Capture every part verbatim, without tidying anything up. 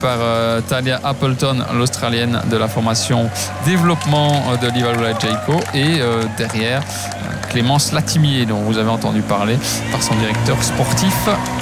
par euh, Talia Appleton, l'Australienne de la formation développement de Livallois Jayco. Et euh, derrière, Clémence Latimier, dont vous avez entendu parler, par son directeur sportif,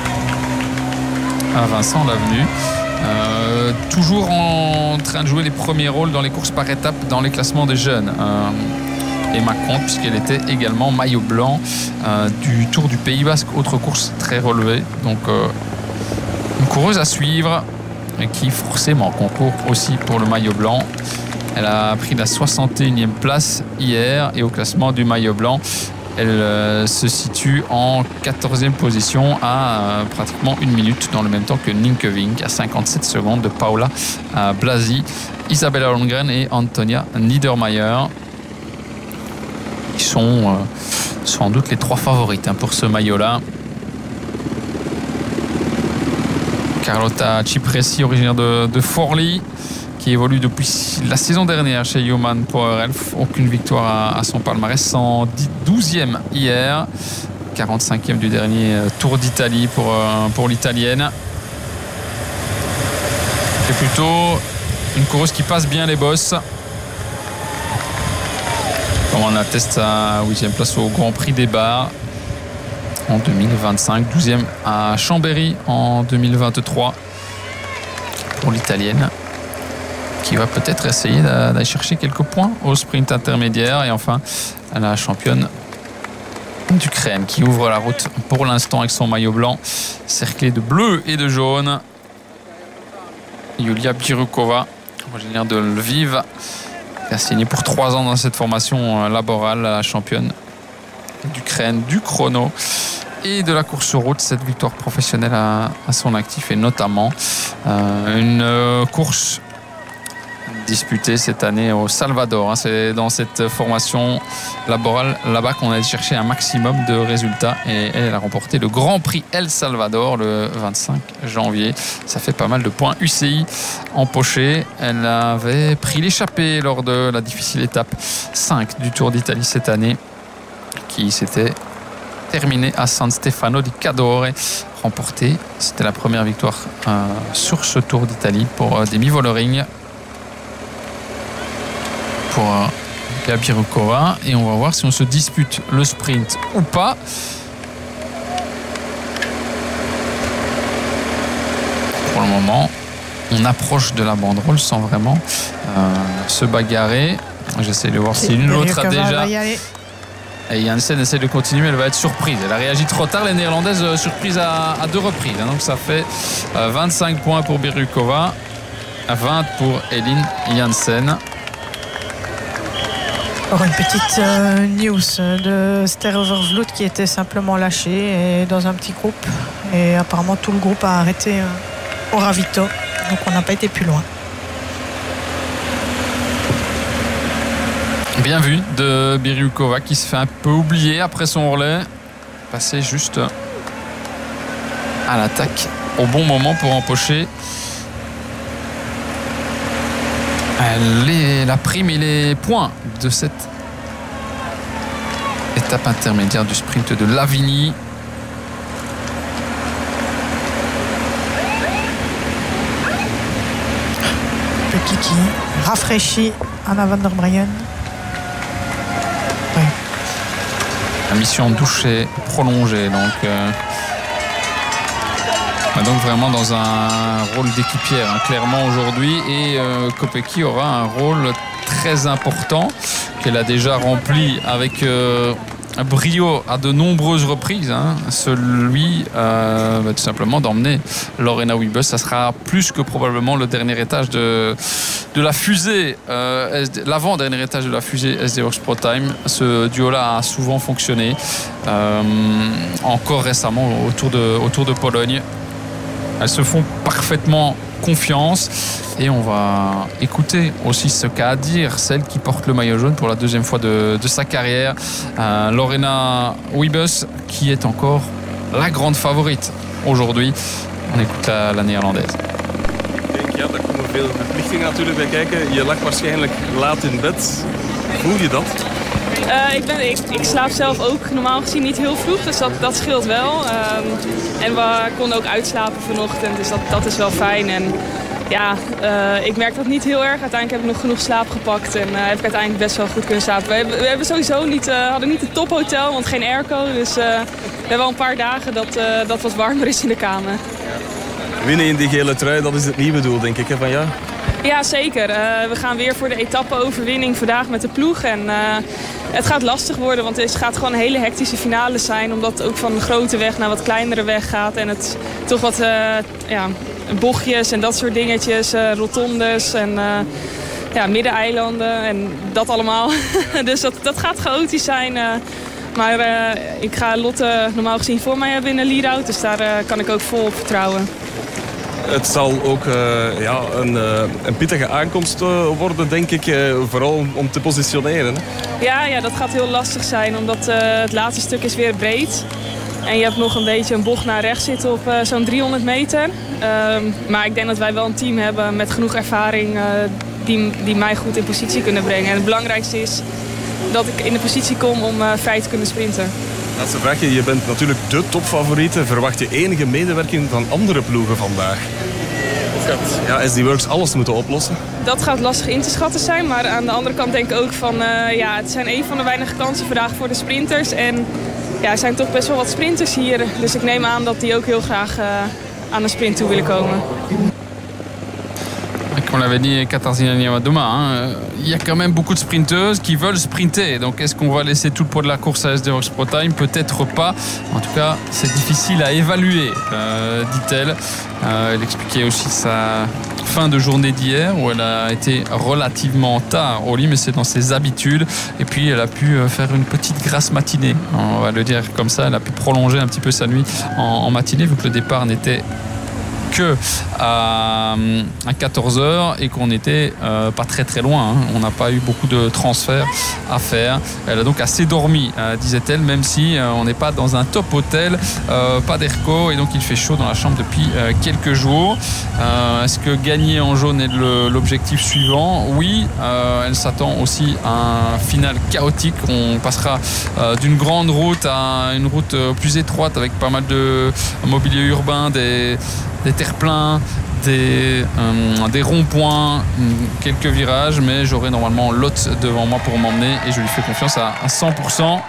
à Vincent Lavenu. Euh, toujours en train de jouer les premiers rôles dans les courses par étapes dans les classements des jeunes. Euh, Emma Comte, puisqu'elle était également maillot blanc euh, du Tour du Pays Basque, autre course très relevée. Donc euh, une coureuse à suivre, et qui forcément concourt aussi pour le maillot blanc. Elle a pris la soixante et unième place hier, et au classement du maillot blanc, elle euh, se situe en quatorzième position à euh, pratiquement une minute, dans le même temps que Nienke Vink, à cinquante-sept secondes de Paula euh, Blasi, Isabella Holmgren et Antonia Niedermayer. Ils sont euh, sans doute les trois favorites hein, pour ce maillot-là. Carlotta Cipressi, originaire de, de Forlì, qui évolue depuis la saison dernière chez Human Power Health. Aucune victoire à, à son palmarès, cent douzième hier, quarante-cinquième du dernier Tour d'Italie pour, pour l'Italienne. C'est plutôt une coureuse qui passe bien les bosses, comme on atteste sa huitième place au Grand Prix des Bars en deux mille vingt-cinq, douzième à Chambéry en deux mille vingt-trois pour l'Italienne, qui va peut-être essayer d'aller chercher quelques points au sprint intermédiaire. Et enfin, la championne d'Ukraine qui ouvre la route pour l'instant avec son maillot blanc cerclé de bleu et de jaune. Yulia Birukova, originaire de Lviv, qui a signé pour trois ans dans cette formation laborale, la championne d'Ukraine du chrono et de la course sur route. Cette victoire professionnelle à, à son actif, et notamment euh, une euh, course disputée cette année au Salvador. C'est dans cette formation laborale là-bas qu'on a cherché un maximum de résultats, et elle a remporté le Grand Prix El Salvador le vingt-cinq janvier. Ça fait pas mal de points U C I empochés. Elle avait pris l'échappée lors de la difficile étape cinq du Tour d'Italie cette année, qui s'était terminée à San Stefano di Cadore, remportée. C'était la première victoire euh, sur ce Tour d'Italie pour euh, Demi Vollering, pour la Birukova. Et on va voir si on se dispute le sprint ou pas. Pour le moment, on approche de la banderole sans vraiment euh, se bagarrer. J'essaie de voir si l'une ou l'autre a déjà... Et Janssen essaie de continuer, elle va être surprise. Elle a réagi trop tard, les Néerlandaises, euh, surprise à, à deux reprises. Donc ça fait euh, vingt-cinq points pour Birukova, vingt pour Elin Janssen. Encore une petite euh, news de Ster Overvloed qui était simplement lâché et dans un petit groupe. Et apparemment tout le groupe a arrêté euh, au ravito. Donc on n'a pas été plus loin. Bien vu de Birukova, qui se fait un peu oublier après son relais. Passer juste à l'attaque au bon moment pour empocher les, la prime et les points de cette étape intermédiaire du sprint de Lavigny. Le kiki rafraîchi Anna van der Breyen. Oui. La mission douche est prolongée, donc euh, donc vraiment dans un rôle d'équipière hein, clairement aujourd'hui, et euh, Kopecky aura un rôle très important qu'elle a déjà rempli avec euh, brio à de nombreuses reprises, hein. Celui euh, bah, tout simplement d'emmener Lorena Wiebes. Ça sera plus que probablement le dernier étage de, de la fusée, euh, l'avant-dernier étage de la fusée S D Works Pro Time. Ce duo-là a souvent fonctionné, euh, encore récemment autour de, autour de Pologne. Elles se font parfaitement confiance, et on va écouter aussi ce qu'a à dire celle qui porte le maillot jaune pour la deuxième fois de, de sa carrière, euh, Lorena Wiebes, qui est encore la grande favorite aujourd'hui. On écoute la, la néerlandaise. Ja, daar komen veel verplichtingen natuurlijk bij kijken. Je lag waarschijnlijk laat in bed. Voel je dat? Uh, ik, ben, ik, ik slaap zelf ook normaal gezien niet heel vroeg, dus dat, dat scheelt wel. Um, en we konden ook uitslapen vanochtend, dus dat, dat is wel fijn. En ja, uh, ik merk dat niet heel erg. Uiteindelijk heb ik nog genoeg slaap gepakt en uh, heb ik uiteindelijk best wel goed kunnen slapen. We hebben, we hebben sowieso niet, uh, hadden niet een tophotel, want geen airco. Dus uh, we hebben al een paar dagen dat, uh, dat wat warmer is in de kamer. Winnen in die gele trui, dat is het nieuwe doel, denk ik, hè, van ja? Ja, zeker. Uh, we gaan weer voor de etappe-overwinning vandaag met de ploeg. En uh, het gaat lastig worden, want het gaat gewoon een hele hectische finale zijn. Omdat het ook van een grote weg naar wat kleinere weg gaat. En het toch wat uh, ja, bochtjes en dat soort dingetjes, uh, rotondes en uh, ja, middeneilanden en dat allemaal. Dus dat, dat gaat chaotisch zijn. Uh, maar uh, ik ga Lotte normaal gezien voor mij hebben in een lead-out. Dus daar uh, kan ik ook vol op vertrouwen. Het zal ook uh, ja, een, uh, een pittige aankomst uh, worden, denk ik. Uh, vooral om, om te positioneren. Hè? Ja, ja, dat gaat heel lastig zijn, omdat uh, het laatste stuk is weer breed. En je hebt nog een beetje een bocht naar rechts zitten op uh, zo'n driehonderd meter. Um, maar ik denk dat wij wel een team hebben met genoeg ervaring uh, die, die mij goed in positie kunnen brengen. En het belangrijkste is dat ik in de positie kom om uh, vrij te kunnen sprinten. Laatste vraagje, je bent natuurlijk de topfavoriete. Verwacht je enige medewerking van andere ploegen vandaag? Of gaat ja, S D Works alles moeten oplossen? Dat gaat lastig in te schatten zijn. Maar aan de andere kant denk ik ook van... Uh, ja, het zijn een van de weinige kansen vandaag voor de sprinters. En ja, er zijn toch best wel wat sprinters hier. Dus ik neem aan dat die ook heel graag uh, aan de sprint toe willen komen. Comme l'avait dit Katarzyna Niewiadoma, hein, il y a quand même beaucoup de sprinteuses qui veulent sprinter. Donc est-ce qu'on va laisser tout le poids de la course à S D Worx ProTime? Peut-être pas. En tout cas, c'est difficile à évaluer, euh, dit-elle. Euh, elle expliquait aussi sa fin de journée d'hier où elle a été relativement tard au lit, mais c'est dans ses habitudes. Et puis elle a pu faire une petite grasse matinée. On va le dire comme ça. Elle a pu prolonger un petit peu sa nuit en, en matinée vu que le départ n'était que à, à quatorze heures et qu'on n'était euh, pas très très loin. Hein. On n'a pas eu beaucoup de transferts à faire. Elle a donc assez dormi, euh, disait-elle, même si euh, on n'est pas dans un top hôtel, euh, pas d'airco et donc il fait chaud dans la chambre depuis euh, quelques jours. Euh, est-ce que gagner en jaune est le, l'objectif suivant? Oui, euh, elle s'attend aussi à un final chaotique. On passera euh, d'une grande route à une route plus étroite avec pas mal de mobilier urbain, des des terre-pleins, des, euh, des ronds-points, quelques virages, mais j'aurai normalement Lotte devant moi pour m'emmener et je lui fais confiance à, à cent pour cent.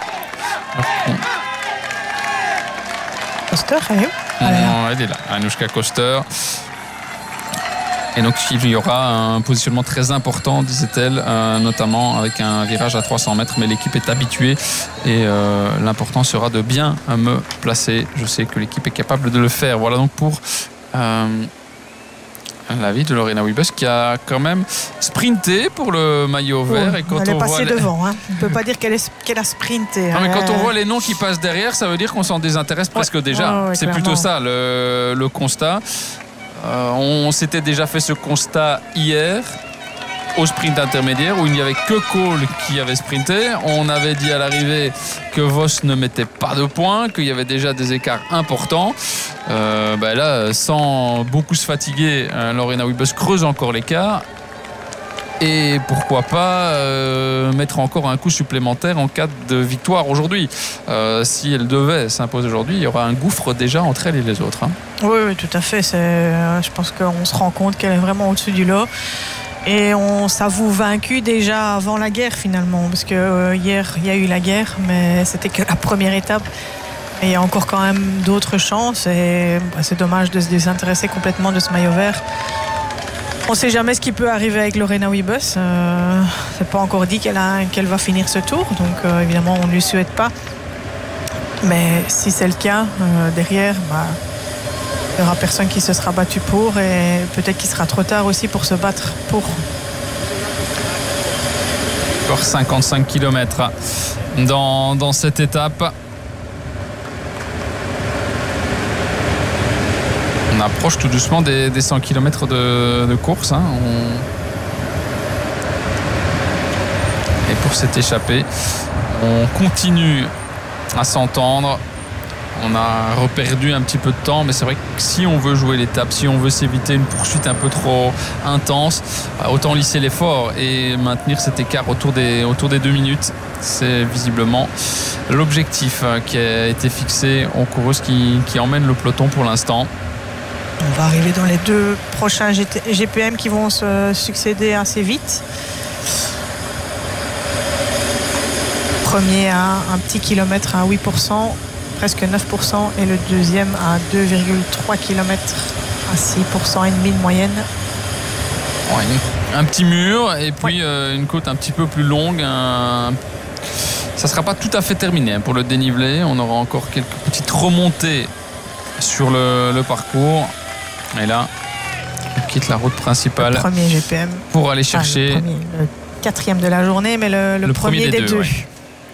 Koster, elle est où? Elle est là, Anoushka Koster. Et donc il y aura un positionnement très important, disait-elle, euh, notamment avec un virage à trois cents mètres, mais l'équipe est habituée et euh, l'important sera de bien me placer. Je sais que l'équipe est capable de le faire. Voilà donc pour euh, l'avis de Lorena Wiebes qui a quand même sprinté pour le maillot vert. Oui, et quand elle est on passée voit devant. Hein. On ne peut pas dire qu'elle, est, qu'elle a sprinté. Non, mais quand on euh... voit les noms qui passent derrière, ça veut dire qu'on s'en désintéresse presque ouais. déjà. Ouais, ouais, C'est clairement. plutôt ça le, le constat. Euh, on s'était déjà fait ce constat hier au sprint intermédiaire où il n'y avait que Cole qui avait sprinté. On avait dit à l'arrivée que Vos ne mettait pas de points, qu'il y avait déjà des écarts importants. Euh, ben là, sans beaucoup se fatiguer, euh, Lorena Wiebes creuse encore l'écart. Et pourquoi pas euh, mettre encore un coup supplémentaire en cas de victoire aujourd'hui. Euh, si elle devait s'imposer aujourd'hui, il y aura un gouffre déjà entre elle et les autres. Hein. Oui, oui, tout à fait. C'est, euh, je pense qu'on se rend compte qu'elle est vraiment au-dessus du lot. Et on s'avoue vaincu déjà avant la guerre finalement. Parce que euh, hier, il y a eu la guerre, mais c'était que la première étape. Et il y a encore quand même d'autres chances. Et bah, c'est dommage de se désintéresser complètement de ce maillot vert. On ne sait jamais ce qui peut arriver avec Lorena Wiebes. Euh, c'est pas encore dit qu'elle, a, qu'elle va finir ce tour. Donc euh, évidemment, on ne lui souhaite pas. Mais si c'est le cas, euh, derrière, bah, il n'y aura personne qui se sera battu pour. Et peut-être qu'il sera trop tard aussi pour se battre pour. Encore cinquante-cinq kilomètres dans, dans cette étape. On approche tout doucement des, des cent kilomètres de, de course. Hein. On... Et pour cette échappée, on continue à s'entendre. On a reperdu un petit peu de temps, mais c'est vrai que si on veut jouer l'étape, si on veut s'éviter une poursuite un peu trop intense, autant lisser l'effort et maintenir cet écart autour des, autour des deux minutes. C'est visiblement l'objectif qui a été fixé aux coureuses qui, qui emmènent le peloton pour l'instant. On va arriver dans les deux prochains G P M qui vont se succéder assez vite. Premier à un petit kilomètre à huit pour cent, presque neuf pour cent, et le deuxième à deux virgule trois kilomètres à six pour cent et demi de moyenne. Ouais, un petit mur et puis ouais. euh, une côte un petit peu plus longue. Un... Ça ne sera pas tout à fait terminé pour le dénivelé. On aura encore quelques petites remontées sur le, le parcours. Et là, on quitte la route principale. Le premier G P M. Pour aller chercher. Ah, le, premier, le quatrième de la journée, mais le, le, le premier, premier des, des deux. deux. Ouais.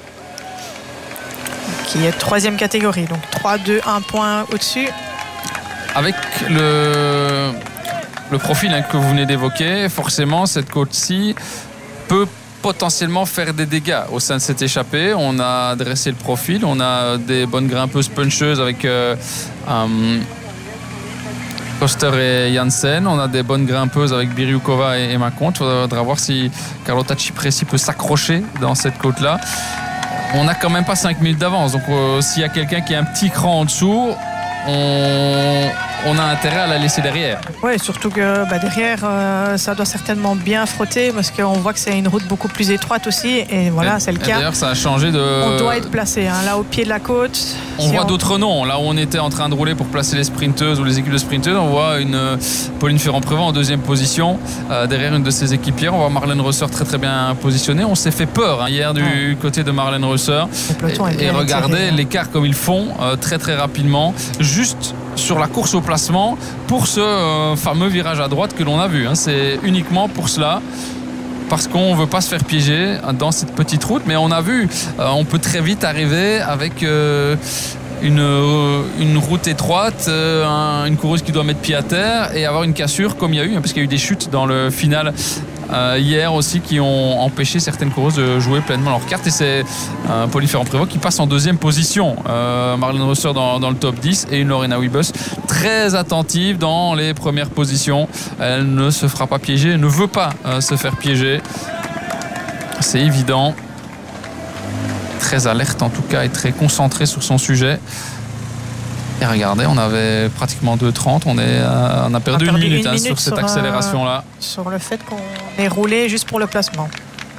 Qui est troisième catégorie. Donc trois, deux, un point au-dessus. Avec le, le profil hein, que vous venez d'évoquer, forcément, cette côte-ci peut potentiellement faire des dégâts au sein de cette échappée. On a dressé le profil, on a des bonnes grimpeuses puncheuses avec euh, um, Koster et Janssen, on a des bonnes grimpeuses avec Biriukova et Emma Comte. Il faudra voir si Carlota Cipressi peut s'accrocher dans cette côte-là. On n'a quand même pas cinq minutes d'avance, donc euh, s'il y a quelqu'un qui est un petit cran en dessous, on, on a intérêt à la laisser derrière. Oui, surtout que bah, derrière, euh, ça doit certainement bien frotter parce qu'on voit que c'est une route beaucoup plus étroite aussi. Et voilà, et, c'est le cas. D'ailleurs, ça a changé de... On doit être placé, hein, là au pied de la côte. On si voit on... d'autres noms. Là où on était en train de rouler pour placer les sprinteuses ou les équipes de sprinteuses, on voit une euh, Pauline Ferrand-Prévent en deuxième position, euh, derrière une de ses équipières. On voit Marlène Rösser très très bien positionnée. On s'est fait peur hein, hier du ouais. côté de Marlène Rösser. Et, et regardez l'écart comme ils font euh, très très rapidement. Juste sur la course au placement pour ce euh, fameux virage à droite que l'on a vu. Hein. C'est uniquement pour cela, parce qu'on ne veut pas se faire piéger dans cette petite route. Mais on a vu, euh, on peut très vite arriver avec euh, une, euh, une route étroite, euh, un, une coureuse qui doit mettre pied à terre et avoir une cassure comme il y a eu, hein, parce qu'il y a eu des chutes dans le final Euh, hier aussi qui ont empêché certaines coureuses de jouer pleinement leur carte, et c'est euh, Pauline Ferrand-Prévot qui passe en deuxième position, euh, Marlène Rösser dans, dans le top dix et une Lorena Wiebes très attentive dans les premières positions. Elle ne se fera pas piéger, elle ne veut pas euh, se faire piéger, c'est évident, très alerte en tout cas et très concentrée sur son sujet. Et regardez, on avait pratiquement deux trente, on, est, on a perdu, on a perdu une minute, une hein, minute sur cette sur, accélération-là. Euh, sur le fait qu'on est roulé juste pour le placement.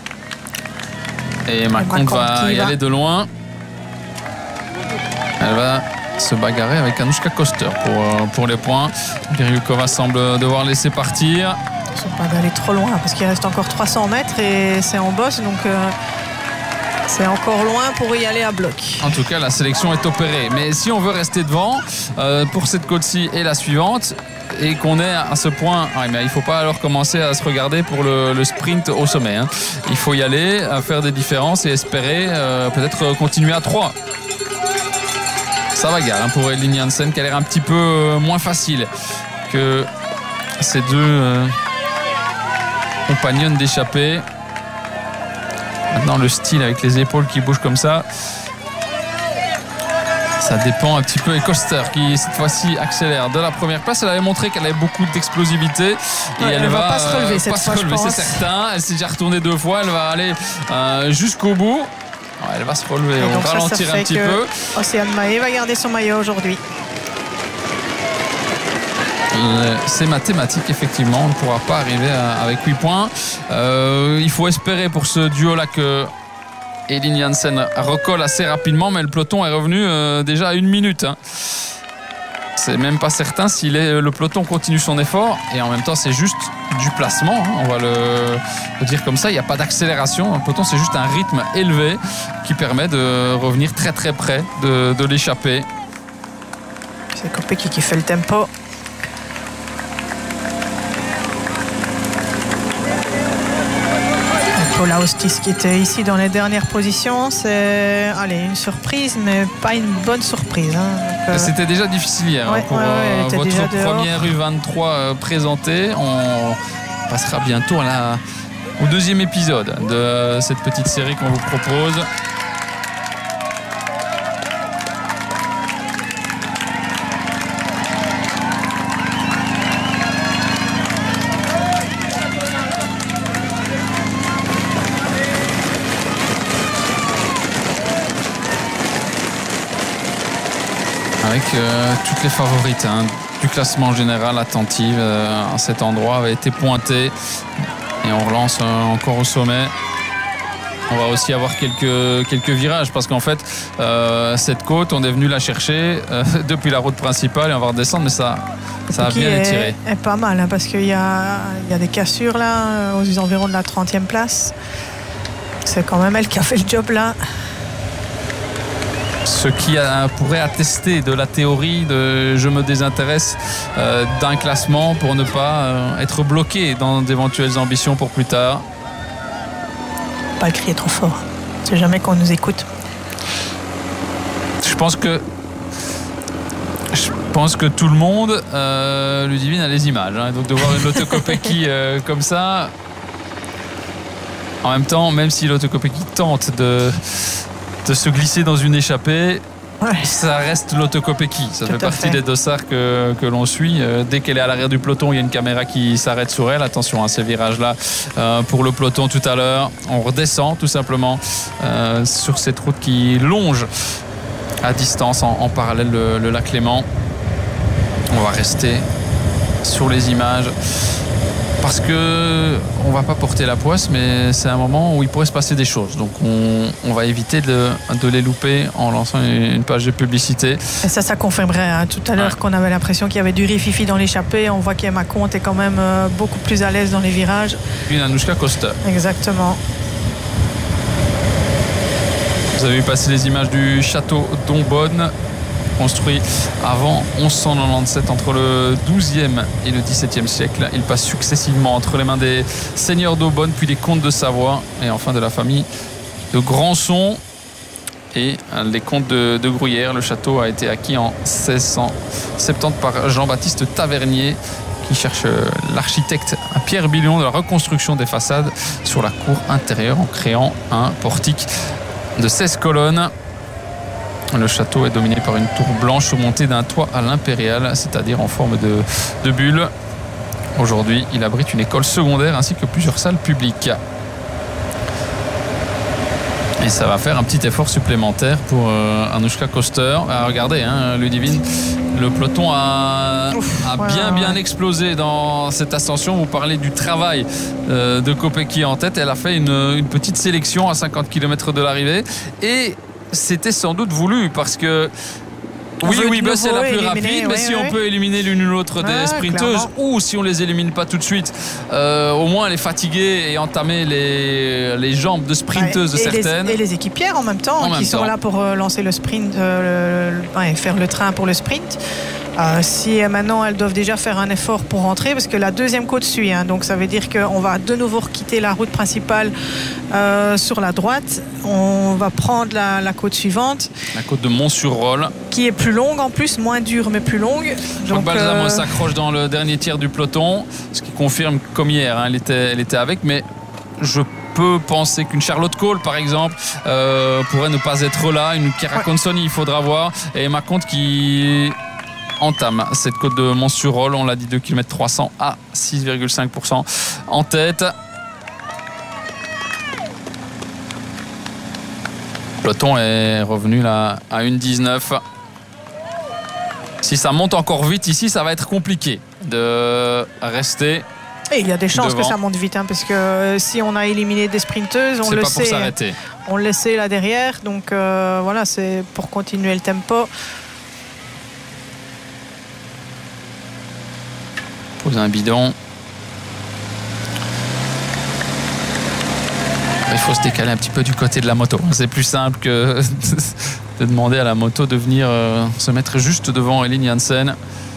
Et Emma Comte va y va. aller de loin. Elle va se bagarrer avec Anushka Koster pour, pour les points. Biriukova semble devoir laisser partir. Ils ne sont pas d'aller trop loin parce qu'il reste encore trois cents mètres et c'est en bosse, donc... Euh... c'est encore loin pour y aller à bloc. En tout cas, la sélection est opérée. Mais si on veut rester devant euh, pour cette côte-ci et la suivante, et qu'on est à ce point, ah, mais il ne faut pas alors commencer à se regarder pour le, le sprint au sommet. Hein. Il faut y aller, à faire des différences et espérer euh, peut-être continuer à trois. Ça va gare hein, pour Elin Janssen, qui a l'air un petit peu moins facile que ces deux euh, compagnonnes d'échappée. Maintenant, le style avec les épaules qui bougent comme ça, ça dépend un petit peu. Et Koster qui cette fois-ci accélère de la première place. Elle avait montré qu'elle avait beaucoup d'explosivité et ouais, elle, elle va, va pas se relever, cette pas fois, se relever, c'est certain. Elle s'est déjà retournée deux fois. Elle va aller euh, jusqu'au bout. Ouais, elle va se relever. Et on va ralentir un petit peu. Océane Mahé va garder son maillot aujourd'hui. C'est mathématique, effectivement, on ne pourra pas arriver à, avec huit points. Euh, il faut espérer pour ce duo-là que Elin Janssen recolle assez rapidement, mais le peloton est revenu euh, déjà à une minute. Hein. C'est même pas certain si le peloton continue son effort, et en même temps c'est juste du placement, hein, on va le, le dire comme ça, il n'y a pas d'accélération, le peloton c'est juste un rythme élevé qui permet de revenir très très près de, de l'échappée. C'est Kopecky qui fait le tempo. Paula Ostis qui était ici dans les dernières positions, c'est allez, une surprise, mais pas une bonne surprise. Hein. Donc, euh... C'était déjà difficile hier ouais, pour ouais, ouais, euh, votre première U vingt-trois euh, présentée. On passera bientôt à la, au deuxième épisode de cette petite série qu'on vous propose. Avec euh, toutes les favorites hein, du classement général attentive euh, à cet endroit avait été pointée. Et on relance euh, encore au sommet. On va aussi avoir quelques, quelques virages parce qu'en fait, euh, cette côte, on est venu la chercher euh, depuis la route principale et on va redescendre, mais ça, ça a bien est, étiré. est pas mal hein, parce qu'il y a, il y a des cassures là aux environs de la trentième place. C'est quand même elle qui a fait le job là. Ce qui a, pourrait attester de la théorie de je me désintéresse euh, d'un classement pour ne pas euh, être bloqué dans d'éventuelles ambitions pour plus tard. Pas le crier trop fort. C'est jamais qu'on nous écoute. Je pense que je pense que tout le monde, euh, Ludivine, a les images. Hein, donc de voir une Lotto Kopecky euh, comme ça. En même temps, même si Lotto Kopecky tente de, de se glisser dans une échappée, ouais. Ça reste Lotto Kopecky. Ça Tout fait partie fait. des dossards que, que l'on suit. Euh, dès qu'elle est à l'arrière du peloton, il y a une caméra qui s'arrête sur elle. Attention à ces virages-là euh, pour le peloton tout à l'heure. On redescend tout simplement euh, sur cette route qui longe à distance en, en parallèle le, le lac Léman. On va rester sur les images. Parce que on va pas porter la poisse, mais c'est un moment où il pourrait se passer des choses. Donc on, on va éviter de, de les louper en lançant une page de publicité. Et ça, ça confirmerait hein, tout à l'heure ouais. qu'on avait l'impression qu'il y avait du rififi dans l'échappée. On voit qu'Emma Comte est quand même euh, beaucoup plus à l'aise dans les virages. Une Anouchka Koster. Exactement. Vous avez vu passer les images du château d'Ombonne, construit avant mille cent quatre-vingt-dix-sept entre le douzième et le dix-septième siècle. Il passe successivement entre les mains des seigneurs d'Aubonne, puis des comtes de Savoie et enfin de la famille de Granson et les comtes de, de Gruyère. Le château a été acquis en seize cent soixante-dix par Jean-Baptiste Tavernier qui cherche l'architecte Pierre Billion de la reconstruction des façades sur la cour intérieure en créant un portique de seize colonnes. Le château est dominé par une tour blanche surmontée d'un toit à l'impériale, c'est-à-dire en forme de, de bulle. Aujourd'hui, il abrite une école secondaire ainsi que plusieurs salles publiques. Et ça va faire un petit effort supplémentaire pour euh, Anouchka Koster. Ah, regardez, hein, Ludivine, le peloton a, Ouf, a ouais, bien bien ouais. explosé dans cette ascension. Vous parlez du travail euh, de Kopecky en tête. Elle a fait une, une petite sélection à cinquante kilomètres de l'arrivée. Et c'était sans doute voulu parce que oui, oui, bah c'est la plus rapide, mais ouais, si ouais. on peut éliminer l'une ou l'autre des ah, sprinteuses, clairement. Ou si on les élimine pas tout de suite, euh, au moins elle est fatiguée et entamer les, les jambes de sprinteuses ouais, et certaines. Les, et les équipières en même temps, en qui même sont temps. là pour euh, lancer le sprint, euh, le, ouais, faire le train pour le sprint. Euh, si euh, maintenant elles doivent déjà faire un effort pour rentrer parce que la deuxième côte suit hein, donc ça veut dire qu'on va de nouveau quitter la route principale euh, sur la droite, on va prendre la, la côte suivante, la côte de Mont-sur-Rolle qui est plus longue en plus, moins dure mais plus longue. Donc Balsamo euh... s'accroche dans le dernier tiers du peloton, ce qui confirme comme hier hein, elle, était, elle était avec, mais je peux penser qu'une Charlotte Cole par exemple euh, pourrait ne pas être là, une Chiara Consoni il faudra voir, et Emma Comte qui entame cette côte de Mont-sur-Rolle, on l'a dit, deux kilomètres trois cents à six virgule cinq pour cent en tête. Le peloton est revenu là à une dix-neuf. Si ça monte encore vite ici, ça va être compliqué de rester. Et il y a des chances devant. que ça monte vite hein, parce que si on a éliminé des sprinteuses, on c'est le pas sait. Pour s'arrêter. On le laissait là derrière, donc euh, voilà, c'est pour continuer le tempo. Pose un bidon. Il faut se décaler un petit peu du côté de la moto. C'est plus simple que de demander à la moto de venir euh, se mettre juste devant Elin Janssen.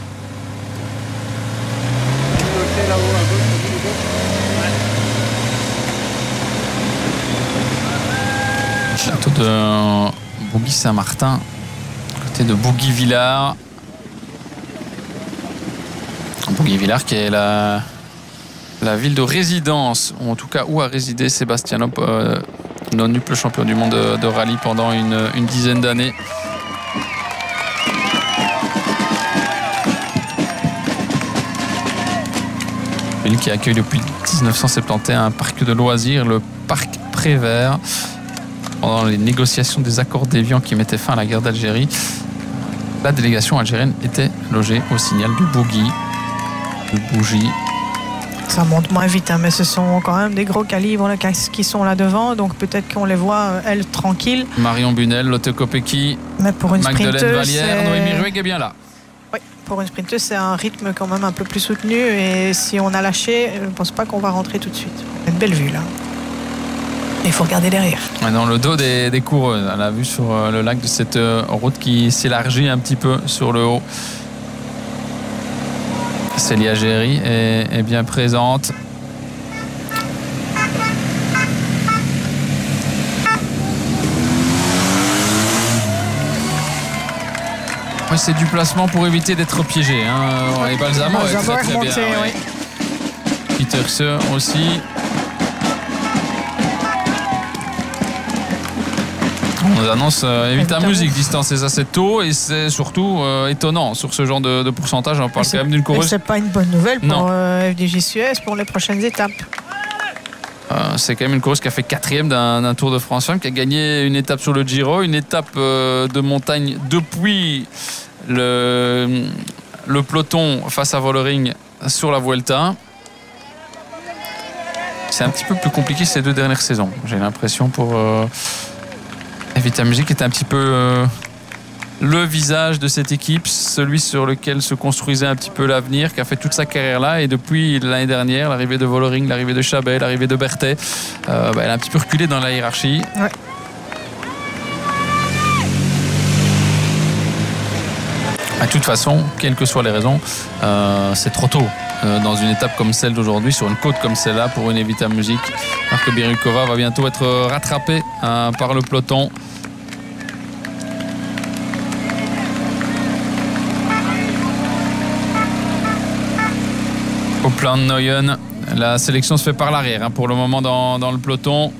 Château de Bougy-Saint-Martin, côté de Bougy-Villars. Bougy-Villars qui est la, la ville de résidence, ou en tout cas où a résidé Sebastiano euh, Nonnup, le champion du monde de, de rallye pendant une, une dizaine d'années. Ville qui accueille depuis dix-neuf cent soixante et onze un parc de loisirs, le parc Prévert, pendant les négociations des accords d'Évian qui mettaient fin à la guerre d'Algérie. La délégation algérienne était logée au signal du boogie, du bougie. Ça monte moins vite, hein, mais ce sont quand même des gros calibres là, qui sont là devant, donc peut-être qu'on les voit, elles, tranquilles. Marion Bunel, Lotte Kopecky, mais pour une Magdalene sprinteuse, Vallière, Noémie Rueg est bien là. Oui, pour une sprinteuse, c'est un rythme quand même un peu plus soutenu, et si on a lâché, je ne pense pas qu'on va rentrer tout de suite. Une belle vue là. Il faut regarder derrière. Dans le dos des, des coureuses, à la vue sur le lac de cette route qui s'élargit un petit peu sur le haut. Célia Géry est, est bien présente. Oui, c'est du placement pour éviter d'être piégé. Hein. Et Balsamo est très très bien. Oui. Petersen aussi. On nous annonce euh, évite la musique distancée assez tôt, et c'est surtout euh, étonnant sur ce genre de, de pourcentage. On parle quand même d'une coureuse. C'est pas une bonne nouvelle pour euh, F D J Suez pour les prochaines étapes. Euh, c'est quand même une coureuse qui a fait quatrième d'un, d'un Tour de France Femmes, qui a gagné une étape sur le Giro, une étape euh, de montagne depuis le, le peloton face à Vollering sur la Vuelta. C'est un petit peu plus compliqué ces deux dernières saisons, j'ai l'impression, pour euh, Evita Music, qui était un petit peu euh, le visage de cette équipe, celui sur lequel se construisait un petit peu l'avenir, qui a fait toute sa carrière là, et depuis l'année dernière, l'arrivée de Vollering, l'arrivée de Chabet, l'arrivée de Berthet, euh, bah, elle a un petit peu reculé dans la hiérarchie. Ouais. De toute façon, quelles que soient les raisons, euh, c'est trop tôt euh, dans une étape comme celle d'aujourd'hui, sur une côte comme celle-là, pour une Evita Music. Alors que Birukova va bientôt être rattrapée euh, par le peloton. Au plan de Neuen, la sélection se fait par l'arrière hein, pour le moment dans, dans le peloton.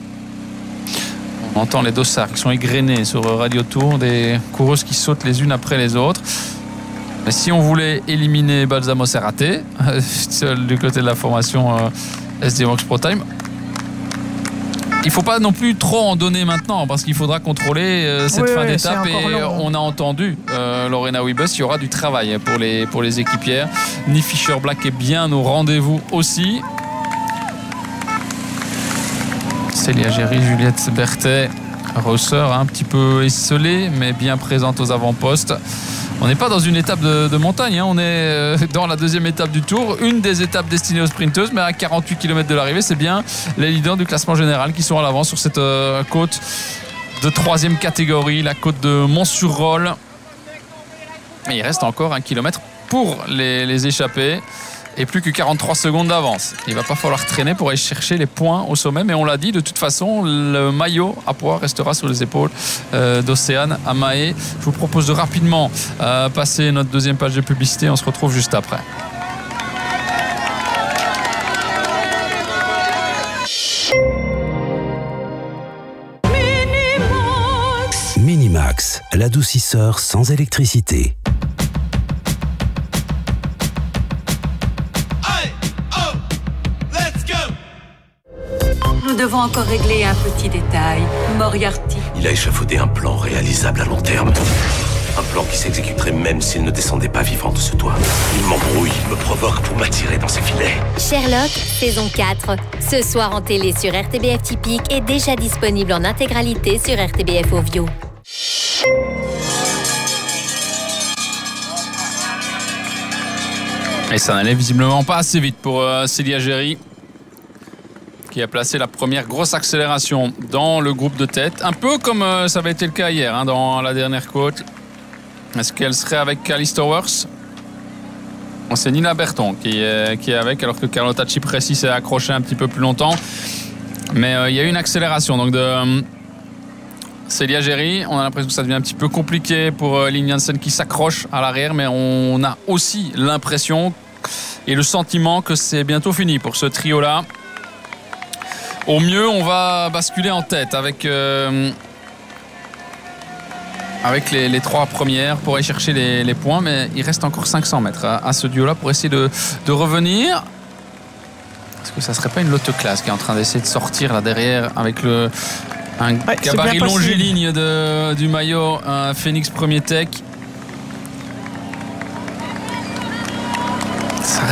On entend les dossards qui sont égrenés sur Radio Tour, des coureuses qui sautent les unes après les autres. Mais si on voulait éliminer Balsamo Serrate, seul du côté de la formation euh, S D Works Pro Time, il ne faut pas non plus trop en donner maintenant, parce qu'il faudra contrôler euh, cette oui, fin oui, d'étape. Et long. On a entendu euh, Lorena Wiebes, il y aura du travail pour les, pour les équipières. Niamh Fischer-Black est bien au rendez-vous aussi. Célia Géry, Juliette Berthet, Rosser, un petit peu esselée, mais bien présente aux avant-postes. On n'est pas dans une étape de, de montagne, hein. On est dans la deuxième étape du Tour, une des étapes destinées aux sprinteuses, mais à quarante-huit kilomètres de l'arrivée, c'est bien les leaders du classement général qui sont à l'avant sur cette euh, côte de troisième catégorie, la côte de Mont-sur-Rolle. Et il reste encore un kilomètre pour les, les échappés. Et plus que quarante-trois secondes d'avance. Il va pas falloir traîner pour aller chercher les points au sommet, mais on l'a dit, de toute façon, le maillot à poids restera sur les épaules euh, d'Océane Amae. Je vous propose de rapidement euh, passer notre deuxième page de publicité. On se retrouve juste après. Minimax, Minimax, l'adoucisseur sans électricité. Nous devons encore régler un petit détail. Moriarty. Il a échafaudé un plan réalisable à long terme. Un plan qui s'exécuterait même s'il ne descendait pas vivant de ce toit. Il m'embrouille, me provoque pour m'attirer dans ses filets. Sherlock, saison quatre. Ce soir en télé sur R T B F Typique et déjà disponible en intégralité sur R T B F Ovio. Et ça n'allait visiblement pas assez vite pour euh, Célia Géry, qui a placé la première grosse accélération dans le groupe de tête. Un peu comme euh, ça avait été le cas hier hein, dans la dernière côte. Est-ce qu'elle serait avec Callisto Works? C'est Nina Berton qui est, qui est avec, alors que Carlotta Cipresi s'est accrochée un petit peu plus longtemps. Mais euh, il y a eu une accélération donc de euh, Célia Géry. On a l'impression que ça devient un petit peu compliqué pour euh, Linn Jansen qui s'accroche à l'arrière, mais on a aussi l'impression et le sentiment que c'est bientôt fini pour ce trio-là. Au mieux, on va basculer en tête avec, euh, avec les, les trois premières pour aller chercher les, les points. Mais il reste encore cinq cents mètres à, à ce duo-là pour essayer de, de revenir. Est-ce que ça ne serait pas une Lotte Class qui est en train d'essayer de sortir là derrière avec le, un ouais, gabarit longiligne de, du maillot, un Phoenix Premier Tech.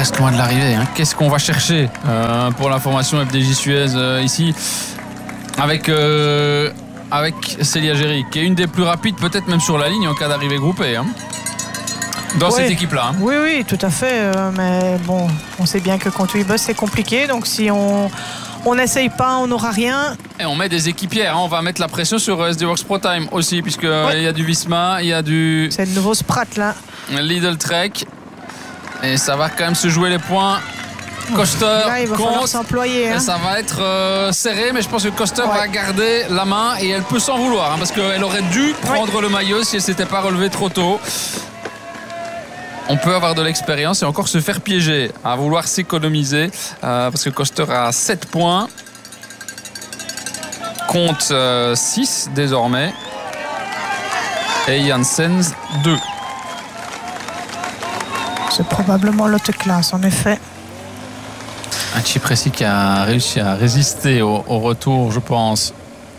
reste loin de l'arrivée. Hein. Qu'est-ce qu'on va chercher euh, pour la formation F D J Suez euh, ici avec, euh, avec Célia Géry, qui est une des plus rapides, peut-être même sur la ligne en cas d'arrivée groupée. Hein. Dans oui. cette équipe-là. Hein. Oui, oui, tout à fait. Euh, mais bon, on sait bien que contre Webus, c'est compliqué. Donc si on on n'essaye pas, on n'aura rien. Et on met des équipières. Hein. On va mettre la pression sur S D Worx Pro Time aussi, puisqu'il oui. y a du Visma, il y a du... C'est le nouveau Sprat, là. Lidl Trek. Et ça va quand même se jouer les points. Coster là, il va compte. falloir s'employer. Hein. Ça va être euh, serré, mais je pense que Coster ouais. va garder la main et elle peut s'en vouloir, hein, parce qu'elle aurait dû prendre ouais. le maillot si elle ne s'était pas relevée trop tôt. On peut avoir de l'expérience et encore se faire piéger, à vouloir s'économiser, euh, parce que Coster a sept points, compte euh, six désormais, et Janssens deux. C'est probablement l'autre classe, en effet. Un Cipressi qui a réussi à résister au, au retour, je pense.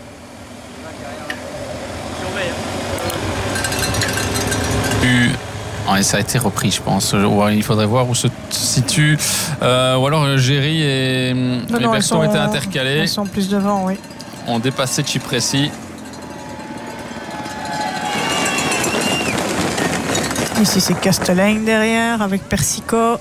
U. Ouais, ça a été repris, je pense. Il faudrait voir où se situe. Euh, ou alors Géry et les Berton étaient intercalés. Ils sont plus devant, oui. On dépassait Cipressi. Ici, c'est Castellane derrière avec Persico.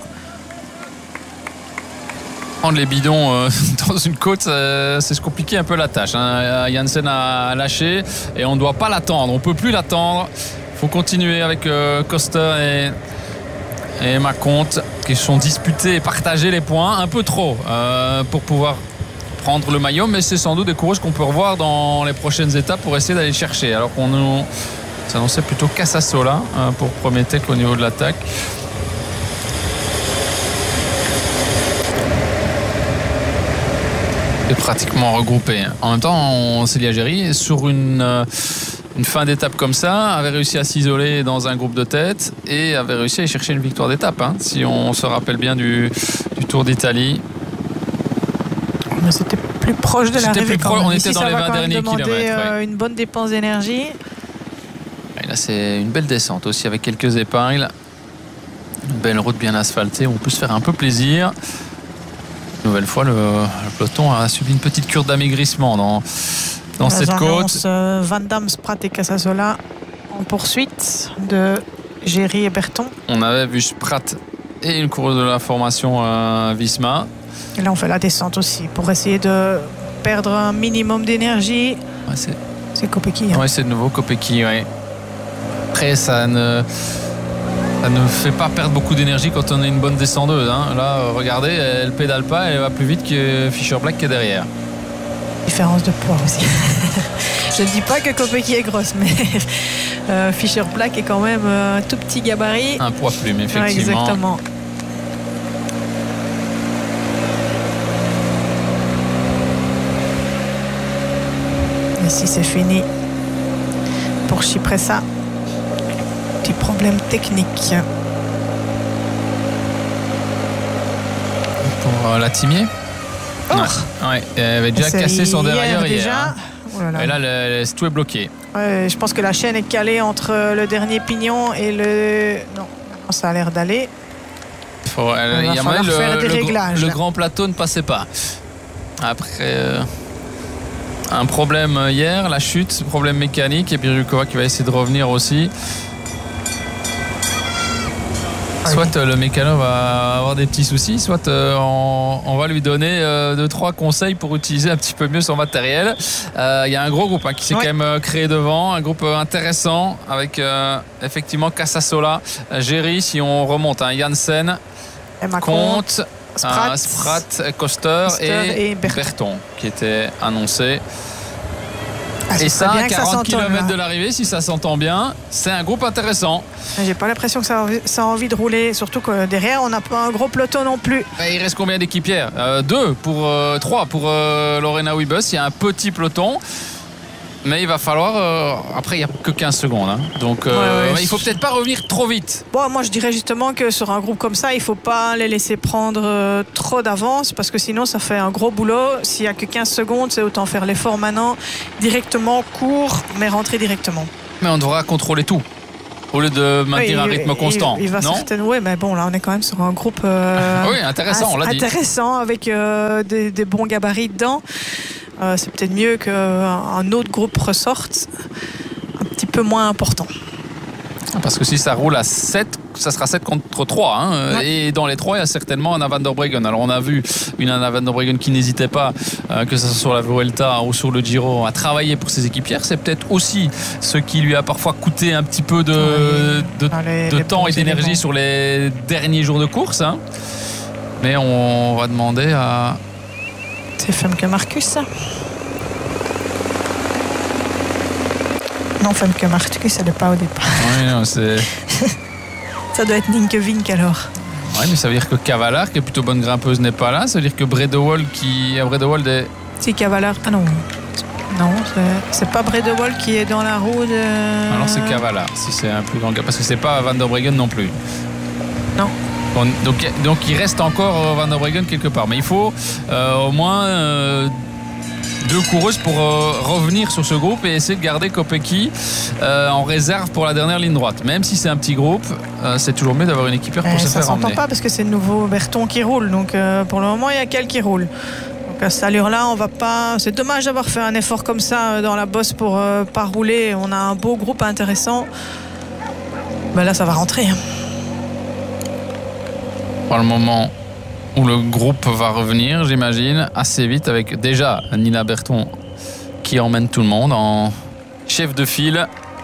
Prendre les bidons euh, dans une côte, euh, c'est se compliquer un peu la tâche. Hein. Janssen a lâché et on ne doit pas l'attendre. On ne peut plus l'attendre. Il faut continuer avec euh, Coster et, et Maconte qui sont disputés et partagés les points un peu trop euh, pour pouvoir prendre le maillot. Mais c'est sans doute des coureuses qu'on peut revoir dans les prochaines étapes pour essayer d'aller le chercher. Alors qu'on nous s'annonçait plutôt Casasola euh, pour premier tech au niveau de l'attaque. Est pratiquement regroupé. En même temps, Célia Géry, sur une, euh, une fin d'étape comme ça, avait réussi à s'isoler dans un groupe de tête et avait réussi à y chercher une victoire d'étape. Hein, si on se rappelle bien du, du Tour d'Italie. Mais c'était plus proche de l'arrivée. Pro- on était Ici, dans les vingt derniers kilomètres. Euh, ouais. Une bonne dépense d'énergie. Et là, c'est une belle descente aussi avec quelques épingles. Une belle route bien asphaltée. On peut se faire un peu plaisir. Nouvelle fois, le, le peloton a subi une petite cure d'amaigrissement dans, dans cette côte. Euh, Van Damme, Sprat et Casasola en poursuite de Géry et Berton. On avait vu Sprat et une coureuse de la formation euh, Visma. Et là, on fait la descente aussi pour essayer de perdre un minimum d'énergie. Ouais, c'est... c'est Kopecky. Hein. Oui, c'est de nouveau Kopecky. Ouais. Après, ça ne... Ça ne fait pas perdre beaucoup d'énergie quand on est une bonne descendeuse. Hein. Là, regardez, elle pédale pas, elle va plus vite que Fischer Black qui est derrière. Différence de poids aussi. Je ne dis pas que Kopecky est grosse, mais euh, Fischer Black est quand même un tout petit gabarit. Un poids plume, effectivement. Ouais, exactement. Ici, c'est fini pour Cipressa. Petit problème technique. Pour euh, la Timier. Oh. Ouais. Ouais. Elle avait déjà c'est cassé son derrière hier. Déjà. Hein. Oh là là. Et là, le, le, tout est bloqué. Ouais, je pense que la chaîne est calée entre le dernier pignon et le... Non, ça a l'air d'aller. Faut, elle, il y a falloir le, faire des le, réglages. Le grand plateau ne passait pas. Après... Euh... Un problème hier, la chute, problème mécanique, et Birukova qui va essayer de revenir aussi. Soit euh, le mécano va avoir des petits soucis, soit euh, on, on va lui donner euh, deux trois conseils pour utiliser un petit peu mieux son matériel. Il euh, y a un gros groupe hein, qui s'est ouais. quand même euh, créé devant, un groupe euh, intéressant avec euh, effectivement Casasola, Géry si on remonte, hein, Janssen, Comte, Sprat, euh, Sprat Coster et, et Berton. Berton qui était annoncé. Ah, et ça, à quarante kilomètres de l'arrivée, si ça s'entend bien, c'est un groupe intéressant. J'ai pas l'impression que ça a, envie, ça a envie de rouler, surtout que derrière, on n'a pas un gros peloton non plus. Et il reste combien d'équipières euh, Deux, pour euh, trois pour euh, Lorena Wiebes. Il y a un petit peloton. Mais il va falloir... Euh, après, il n'y a que quinze secondes. Hein. Donc, euh, ouais, ouais. il ne faut peut-être pas revenir trop vite. Bon, moi, je dirais justement que sur un groupe comme ça, il ne faut pas les laisser prendre euh, trop d'avance parce que sinon, ça fait un gros boulot. S'il n'y a que quinze secondes, c'est autant faire l'effort maintenant. Directement, court, mais rentrer directement. Mais on devra contrôler tout. au lieu de maintenir oui, un rythme il, constant. Il, il va non certainement, oui, mais bon, là, on est quand même sur un groupe euh, oui, intéressant, on l'a dit. Intéressant, avec euh, des, des bons gabarits dedans. Euh, c'est peut-être mieux qu'un autre groupe ressorte un petit peu moins important. Parce que si ça roule à sept, ça sera sept contre trois. Hein. Ouais. Et dans les trois, il y a certainement Anna van der Breggen. Alors on a vu une Anna van der Breggen qui n'hésitait pas, euh, que ce soit sur la Vuelta ou sur le Giro, à travailler pour ses équipières. C'est peut-être aussi ce qui lui a parfois coûté un petit peu de, ouais. de, les, de les temps et d'énergie éléments. Sur les derniers jours de course. Hein. Mais on va demander à... C'est Femke Marcus, ça. Non, Femke Marcus, elle n'est pas au départ. Oui, non, c'est... Ça doit être Nienke Vink alors. Oui, mais ça veut dire que Cavallard, qui est plutôt bonne grimpeuse, n'est pas là. Ça veut dire que Bredewald, qui... Bredewald est... Si, Cavallard... Ah non. Non, c'est, c'est pas Bredewald qui est dans la roue de... Alors c'est Cavallard, si c'est un plus grand gars. Parce que c'est pas Van der Breggen non plus. Non. Bon, donc, donc il reste encore Van der Breggen quelque part. Mais il faut euh, au moins... Euh, deux coureuses pour euh, revenir sur ce groupe et essayer de garder Kopecky euh, en réserve pour la dernière ligne droite. Même si c'est un petit groupe, euh, c'est toujours mieux d'avoir une équipière pour euh, se faire emmener. Ça s'entend pas parce que c'est le nouveau Berton qui roule. Donc euh, pour le moment, il y a qu'elle qui roule. Donc à cette allure-là, on va pas. C'est dommage d'avoir fait un effort comme ça dans la bosse pour euh, pas rouler. On a un beau groupe intéressant. Ben là, ça va rentrer. Pour le moment où le groupe va revenir, j'imagine, assez vite, avec déjà Nina Berton qui emmène tout le monde en chef de file.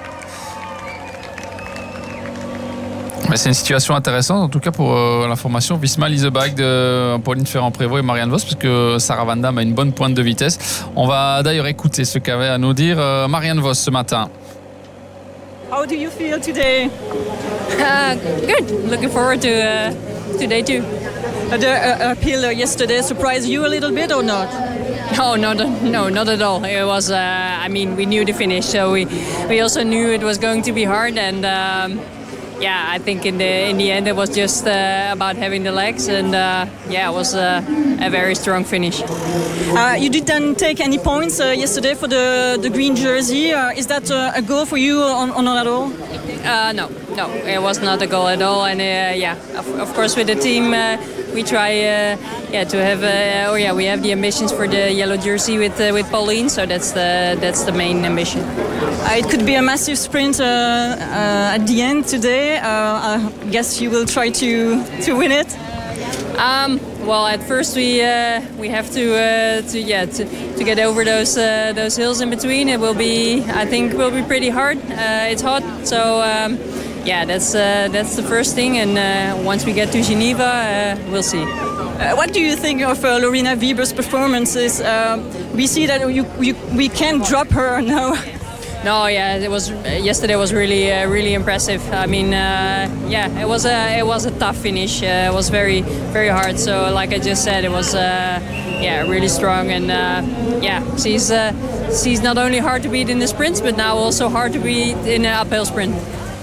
Mais c'est une situation intéressante, en tout cas pour euh, l'information. Visma Liseberg de Pauline Ferrand-Prévot et Marianne Vos, parce que Sarah Van Damme a une bonne pointe de vitesse. On va d'ailleurs écouter ce qu'avait à nous dire euh, Marianne Vos ce matin. How do you feel today? Uh, good. Looking forward to uh, to day two. Uh, the uh, appeal yesterday surprised you a little bit or not? No, not no, not at all. It was. Uh, I mean, we knew the finish, so we we also knew it was going to be hard, and um, yeah, I think in the in the end it was just uh, about having the legs, and uh, yeah, it was uh, a very strong finish. Uh, you didn't take any points uh, yesterday for the the green jersey. Uh, is that uh, a goal for you or, or not at all? Uh, no, no, it was not a goal at all, and uh, yeah, of, of course with the team. Uh, We try, uh, yeah, to have. Uh, oh, yeah, we have the ambitions for the yellow jersey with uh, with Pauline. So that's the that's the main ambition. Uh, it could be a massive sprint uh, uh, at the end today. Uh, I guess you will try to to win it. Um, well, at first we uh, we have to uh, to yeah to, to get over those uh, those hills in between. It will be, I think, will be pretty hard. Uh, it's hot, so. Um, Yeah, that's uh, that's the first thing, and uh, once we get to Geneva, uh, we'll see. Uh, what do you think of uh, Lorena Wieber's performances? Uh, we see that you, you, we can't drop her now. No, yeah, it was uh, yesterday was really uh, really impressive. I mean, uh, yeah, it was a it was a tough finish. Uh, it was very very hard. So, like I just said, it was uh, yeah really strong, and uh, yeah, she's uh, she's not only hard to beat in the sprints, but now also hard to beat in an uphill sprint.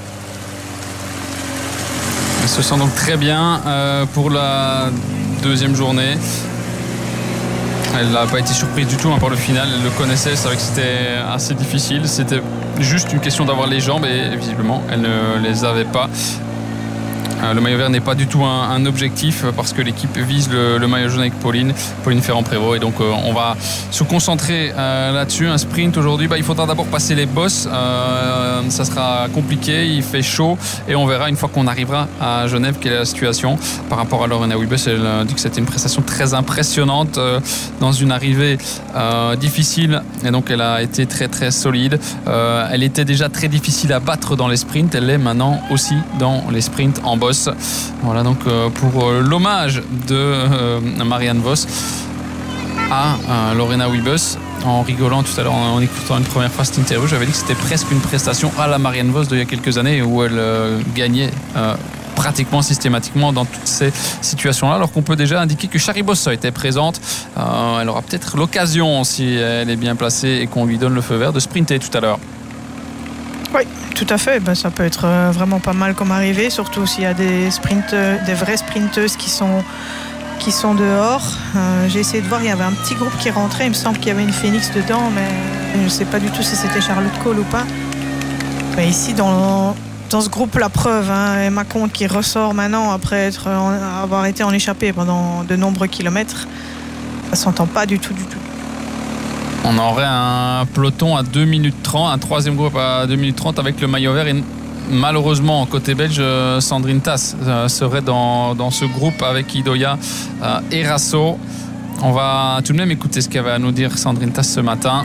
Elle se sent donc très bien euh, pour la deuxième journée. Elle n'a pas été surprise du tout hein, par le final. Elle le connaissait, c'est vrai que c'était assez difficile. C'était juste une question d'avoir les jambes et visiblement, elle ne les avait pas. Le maillot vert n'est pas du tout un, un objectif parce que l'équipe vise le, le maillot jaune avec Pauline, Pauline Ferrand-Prévot. Et donc euh, on va se concentrer euh, là-dessus. Un sprint aujourd'hui, bah, il faudra d'abord passer les bosses. Euh, ça sera compliqué, il fait chaud et on verra une fois qu'on arrivera à Genève quelle est la situation. Par rapport à Lorena Wiebes, elle dit que c'était une prestation très impressionnante euh, dans une arrivée euh, difficile. Et donc elle a été très très solide. Euh, elle était déjà très difficile à battre dans les sprints. Elle l'est maintenant aussi dans les sprints en boss. Voilà donc euh, pour euh, l'hommage de euh, Marianne Vos à euh, Lorena Wiebes. En rigolant tout à l'heure, en, en écoutant une première fois cette interview, j'avais dit que c'était presque une prestation à la Marianne Vos d'il y a quelques années où elle euh, gagnait euh, pratiquement systématiquement dans toutes ces situations-là, alors qu'on peut déjà indiquer que Shari Bossa était présente. Euh, elle aura peut-être l'occasion, si elle est bien placée et qu'on lui donne le feu vert, de sprinter tout à l'heure. Oui, tout à fait. Ben, ça peut être vraiment pas mal comme arrivée, surtout s'il y a des sprinteuses, des vraies sprinteuses qui sont, qui sont dehors. Euh, j'ai essayé de voir, il y avait un petit groupe qui rentrait. Il me semble qu'il y avait une Phoenix dedans, mais je ne sais pas du tout si c'était Charlotte Cole ou pas. Mais ici, dans, dans ce groupe, la preuve, hein, Emma Comte qui ressort maintenant après être, avoir été en échappée pendant de nombreux kilomètres. Ça s'entend pas du tout, du tout. On aurait un peloton à deux minutes trente, un troisième groupe à deux minutes trente avec le maillot vert. Et malheureusement, côté belge, Sandrine Tass serait dans, dans ce groupe avec Idoia et Rasso. On va tout de même écouter ce qu'avait à nous dire Sandrine Tass ce matin.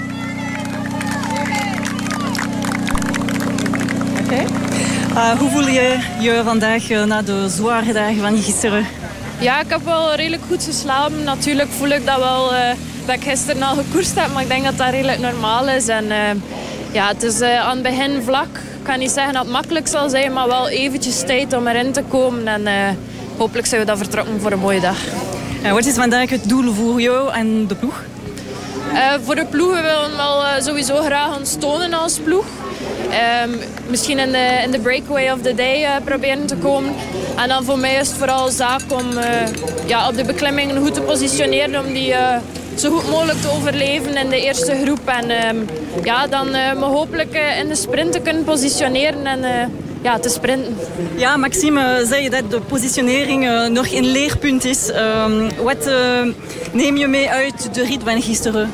Okay. Uh, hoe voel je je vandaag uh, na de zware dagen van gisteren? Ja, ik heb wel redelijk goed geslapen. Natuurlijk voel ik dat wel uh, dat ik gisteren al gekoerst heb, maar ik denk dat dat redelijk normaal is. En uh, ja, het is uh, aan het begin vlak. Ik kan niet zeggen dat het makkelijk zal zijn, maar wel eventjes tijd om erin te komen. En uh, hopelijk zijn we dan vertrokken voor een mooie dag. Uh, wat is vandaag het doel voor jou en de ploeg? Uh, voor de ploeg willen we wel uh, sowieso graag ons tonen als ploeg. Um, misschien in de, in de breakaway of the day uh, proberen te komen. En dan voor mij is het vooral zaak om uh, ja, op de beklimmingen goed te positioneren. Om die uh, zo goed mogelijk te overleven in de eerste groep. En um, ja, dan uh, me hopelijk uh, in de sprint te kunnen positioneren en uh, ja, te sprinten. Ja, Maxime zei dat de positionering uh, nog een leerpunt is. Um, wat uh, neem je mee uit de rit van gisteren?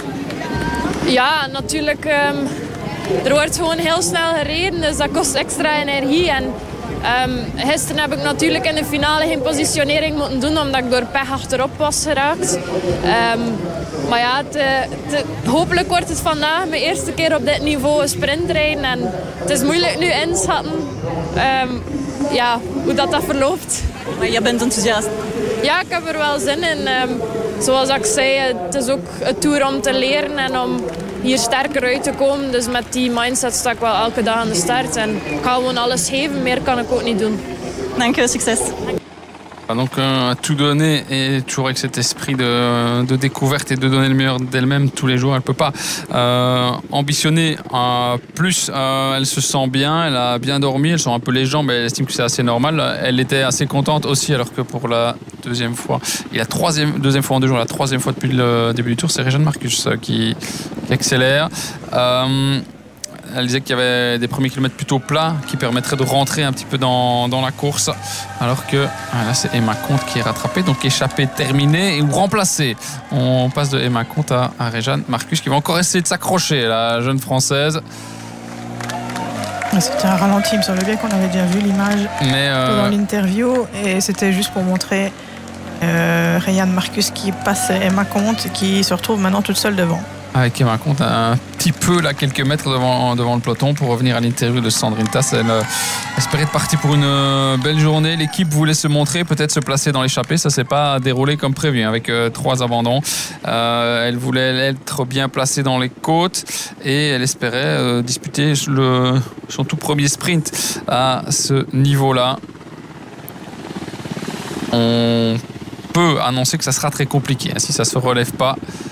Ja, natuurlijk... Um, Er wordt gewoon heel snel gereden, dus dat kost extra energie. En um, gisteren heb ik natuurlijk in de finale geen positionering moeten doen, omdat ik door pech achterop was geraakt. Um, maar ja, het, het, hopelijk wordt het vandaag mijn eerste keer op dit niveau een sprintrijden. En het is moeilijk nu inschatten um, ja, hoe dat, dat verloopt. Maar je bent enthousiast? Ja, ik heb er wel zin in. Um, zoals ik zei, het is ook een tour om te leren en om hier sterker uit te komen. Dus met die mindset sta ik wel elke dag aan de start. En ik ga gewoon alles geven, meer kan ik ook niet doen. Dank je, succes. Donc euh, tout donner et toujours avec cet esprit de, de découverte et de donner le meilleur d'elle-même tous les jours. Elle ne peut pas euh, ambitionner euh, plus. Euh, elle se sent bien, elle a bien dormi, elle sent un peu les jambes, elle estime que c'est assez normal. Elle était assez contente aussi, alors que pour la deuxième fois, et la troisième, deuxième fois en deux jours, la troisième fois depuis le début du tour, c'est Réjeanne Marcus qui, qui accélère. Euh, Elle disait qu'il y avait des premiers kilomètres plutôt plats qui permettraient de rentrer un petit peu dans, dans la course. Alors que là, c'est Emma Comte qui est rattrapée. Donc échappée terminée ou remplacée. On passe de Emma Comte à, à Réjeanne Marcus qui va encore essayer de s'accrocher, la jeune Française. C'était un ralenti, il me semble bien qu'on avait déjà vu l'image euh... dans l'interview. Et c'était juste pour montrer euh, Réjeanne Marcus qui passe Emma Comte et qui se retrouve maintenant toute seule devant. Avec Emma Comte un petit peu là, quelques mètres devant, devant le peloton. Pour revenir à l'interview de Sandrine Tass, elle euh, espérait être partie pour une euh, belle journée. L'équipe voulait se montrer, peut-être se placer dans l'échappée. Ça ne s'est pas déroulé comme prévu, hein, avec euh, trois abandons. Euh, elle voulait être bien placée dans les côtes et elle espérait euh, disputer le, son tout premier sprint à ce niveau-là. On peut annoncer que ça sera très compliqué hein, si ça ne se relève pas.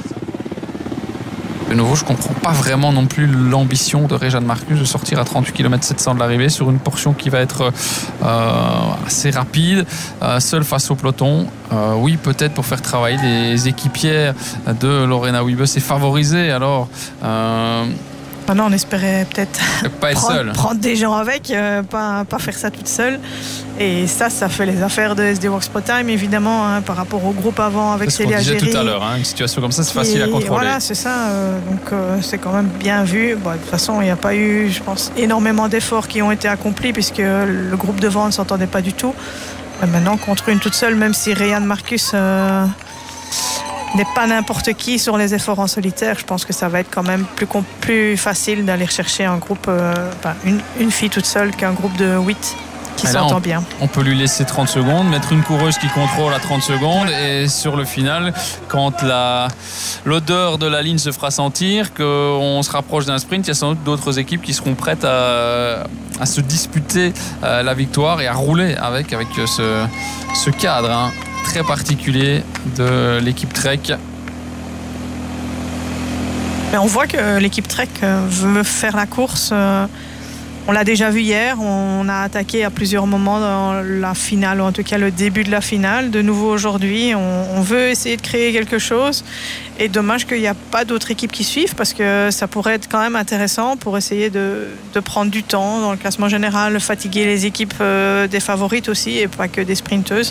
De nouveau, je ne comprends pas vraiment non plus l'ambition de Réjeanne Marcus de sortir à trente-huit kilomètres sept cents de l'arrivée sur une portion qui va être euh, assez rapide, euh, seule face au peloton. Euh, oui, peut-être pour faire travailler les équipières de Lorena Wiebes et favoriser alors... Euh, Maintenant, on espérait peut-être pas être prendre, seul. prendre des gens avec, euh, pas, pas faire ça toute seule. Et ça, ça fait les affaires de S D Worx Pro Time, évidemment, hein, par rapport au groupe avant avec Célia Géry. C'est ce qu'on disait tout à l'heure, hein, une situation comme ça, c'est facile à contrôler. Voilà, c'est ça. Euh, donc, euh, c'est quand même bien vu. Bon, de toute façon, il n'y a pas eu, je pense, énormément d'efforts qui ont été accomplis puisque le groupe devant ne s'entendait pas du tout. Mais maintenant, contre une toute seule, même si Réjeanne Marcus... Euh, n'est pas n'importe qui sur les efforts en solitaire, je pense que ça va être quand même plus, plus facile d'aller chercher un groupe, euh, enfin, une, une fille toute seule qu'un groupe de huit qui s'entend bien. On peut lui laisser trente secondes, mettre une coureuse qui contrôle à trente secondes et sur le final, quand la, l'odeur de la ligne se fera sentir, qu'on se rapproche d'un sprint, il y a sans doute d'autres équipes qui seront prêtes à, à se disputer la victoire et à rouler avec, avec ce, ce cadre. Hein. Très particulier de l'équipe Trek. Mais on voit que l'équipe Trek veut faire la course on l'a déjà vu hier, on a attaqué à plusieurs moments dans la finale, ou en tout cas le début de la finale. De nouveau aujourd'hui, on, on veut essayer de créer quelque chose. Et dommage qu'il n'y a pas d'autres équipes qui suivent, parce que ça pourrait être quand même intéressant pour essayer de, de prendre du temps dans le classement général, fatiguer les équipes euh, des favorites aussi, et pas que des sprinteuses.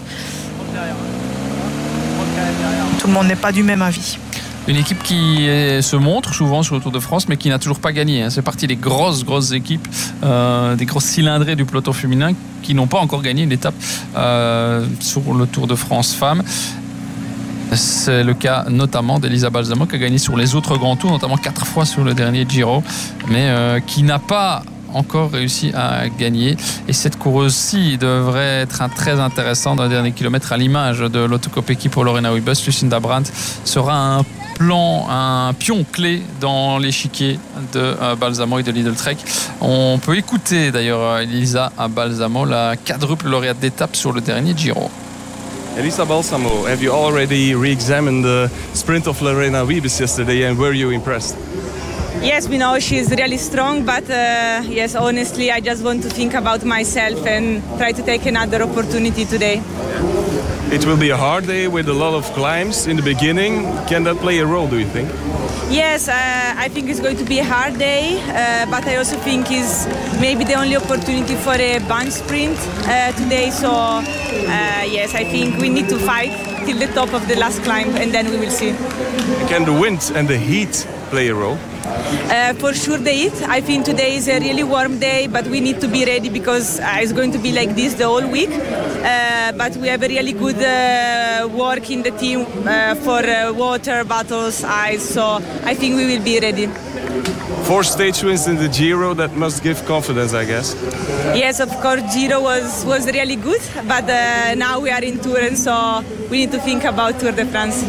Tout le monde n'est pas du même avis. Une équipe qui est, se montre souvent sur le Tour de France, mais qui n'a toujours pas gagné. Hein. C'est parti des grosses, grosses équipes, euh, des grosses cylindrées du peloton féminin qui n'ont pas encore gagné une étape euh, sur le Tour de France femmes. C'est le cas notamment d'Elisa Balsamo qui a gagné sur les autres grands tours, notamment quatre fois sur le dernier Giro, mais euh, qui n'a pas encore réussi à gagner. Et cette coureuse-ci devrait être un très intéressant dans le dernier kilomètre, à l'image de l'Auto Kopecky pour Lorena Wiebes. Lucinda Brandt sera un plan, un pion clé dans l'échiquier de euh, Balsamo et de Lidl Trek. On peut écouter d'ailleurs Elisa Balsamo, la quadruple lauréate d'étape sur le dernier Giro. Elisa Balsamo, have you already re-examined the sprint of Lorena Wiebes yesterday, and were you impressed? Yes, we know she's really strong, but uh, yes, honestly, I just want to think about myself and try to take another opportunity today. It will be a hard day with a lot of climbs in the beginning. Can that play a role, do you think? Yes, uh, I think it's going to be a hard day, uh, but I also think it's maybe the only opportunity for a bunch sprint uh, today. So, uh, yes, I think we need to fight till the top of the last climb, and then we will see. Can the wind and the heat play a role? Uh, for sure the heat. I think today is a really warm day, but we need to be ready because uh, it's going to be like this the whole week. Uh, but we have a really good uh, work in the team uh, for uh, water, bottles, ice, so I think we will be ready. Four stage wins in the Giro, that must give confidence, I guess. Yes, of course, Giro was, was really good, but uh, now we are in Tour, and so we need to think about Tour de France.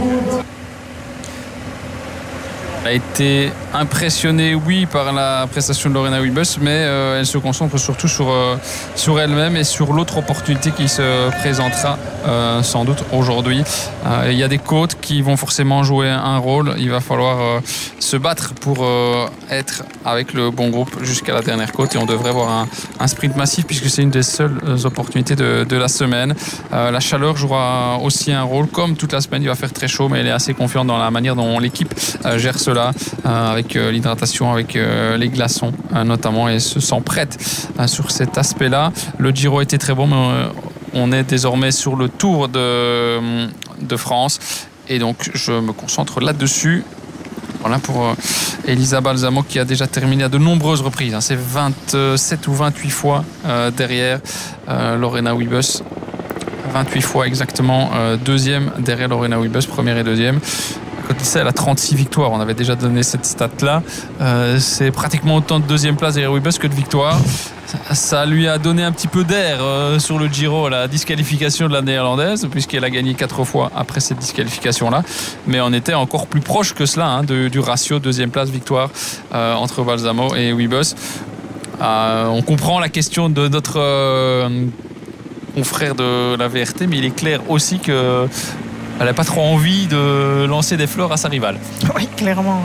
A été impressionnée, oui, par la prestation de Lorena Wiebes, mais euh, elle se concentre surtout sur, euh, sur elle-même et sur l'autre opportunité qui se présentera euh, sans doute aujourd'hui. Euh, il y a des côtes qui vont forcément jouer un rôle. Il va falloir euh, se battre pour euh, être avec le bon groupe jusqu'à la dernière côte, et on devrait voir un, un sprint massif puisque c'est une des seules opportunités de, de la semaine. Euh, la chaleur jouera aussi un rôle, comme toute la semaine. Il va faire très chaud, mais elle est assez confiante dans la manière dont l'équipe euh, gère cela. Euh, avec euh, l'hydratation, avec euh, les glaçons euh, notamment, et se sent prête euh, sur cet aspect-là. Le Giro était très bon, mais euh, on est désormais sur le Tour de, de France, et donc je me concentre là-dessus. Voilà pour euh, Elisa Balsamo, qui a déjà terminé à de nombreuses reprises. Hein. C'est vingt-sept ou vingt-huit fois euh, derrière euh, Lorena Wiebes. vingt-huit fois exactement, euh, deuxième derrière Lorena Wiebes, première et deuxième. Quand elle a trente-six victoires, on avait déjà donné cette stat-là. Euh, c'est pratiquement autant de deuxième place derrière Wiebes que de victoires. Ça, ça lui a donné un petit peu d'air euh, sur le Giro, la disqualification de la néerlandaise, puisqu'elle a gagné quatre fois après cette disqualification-là. Mais on était encore plus proche que cela, hein, de, du ratio deuxième place victoire euh, entre Balsamo et Wiebes. Euh, on comprend la question de notre euh, confrère de la V R T, mais il est clair aussi que elle n'a pas trop envie de lancer des fleurs à sa rivale. Oui, clairement.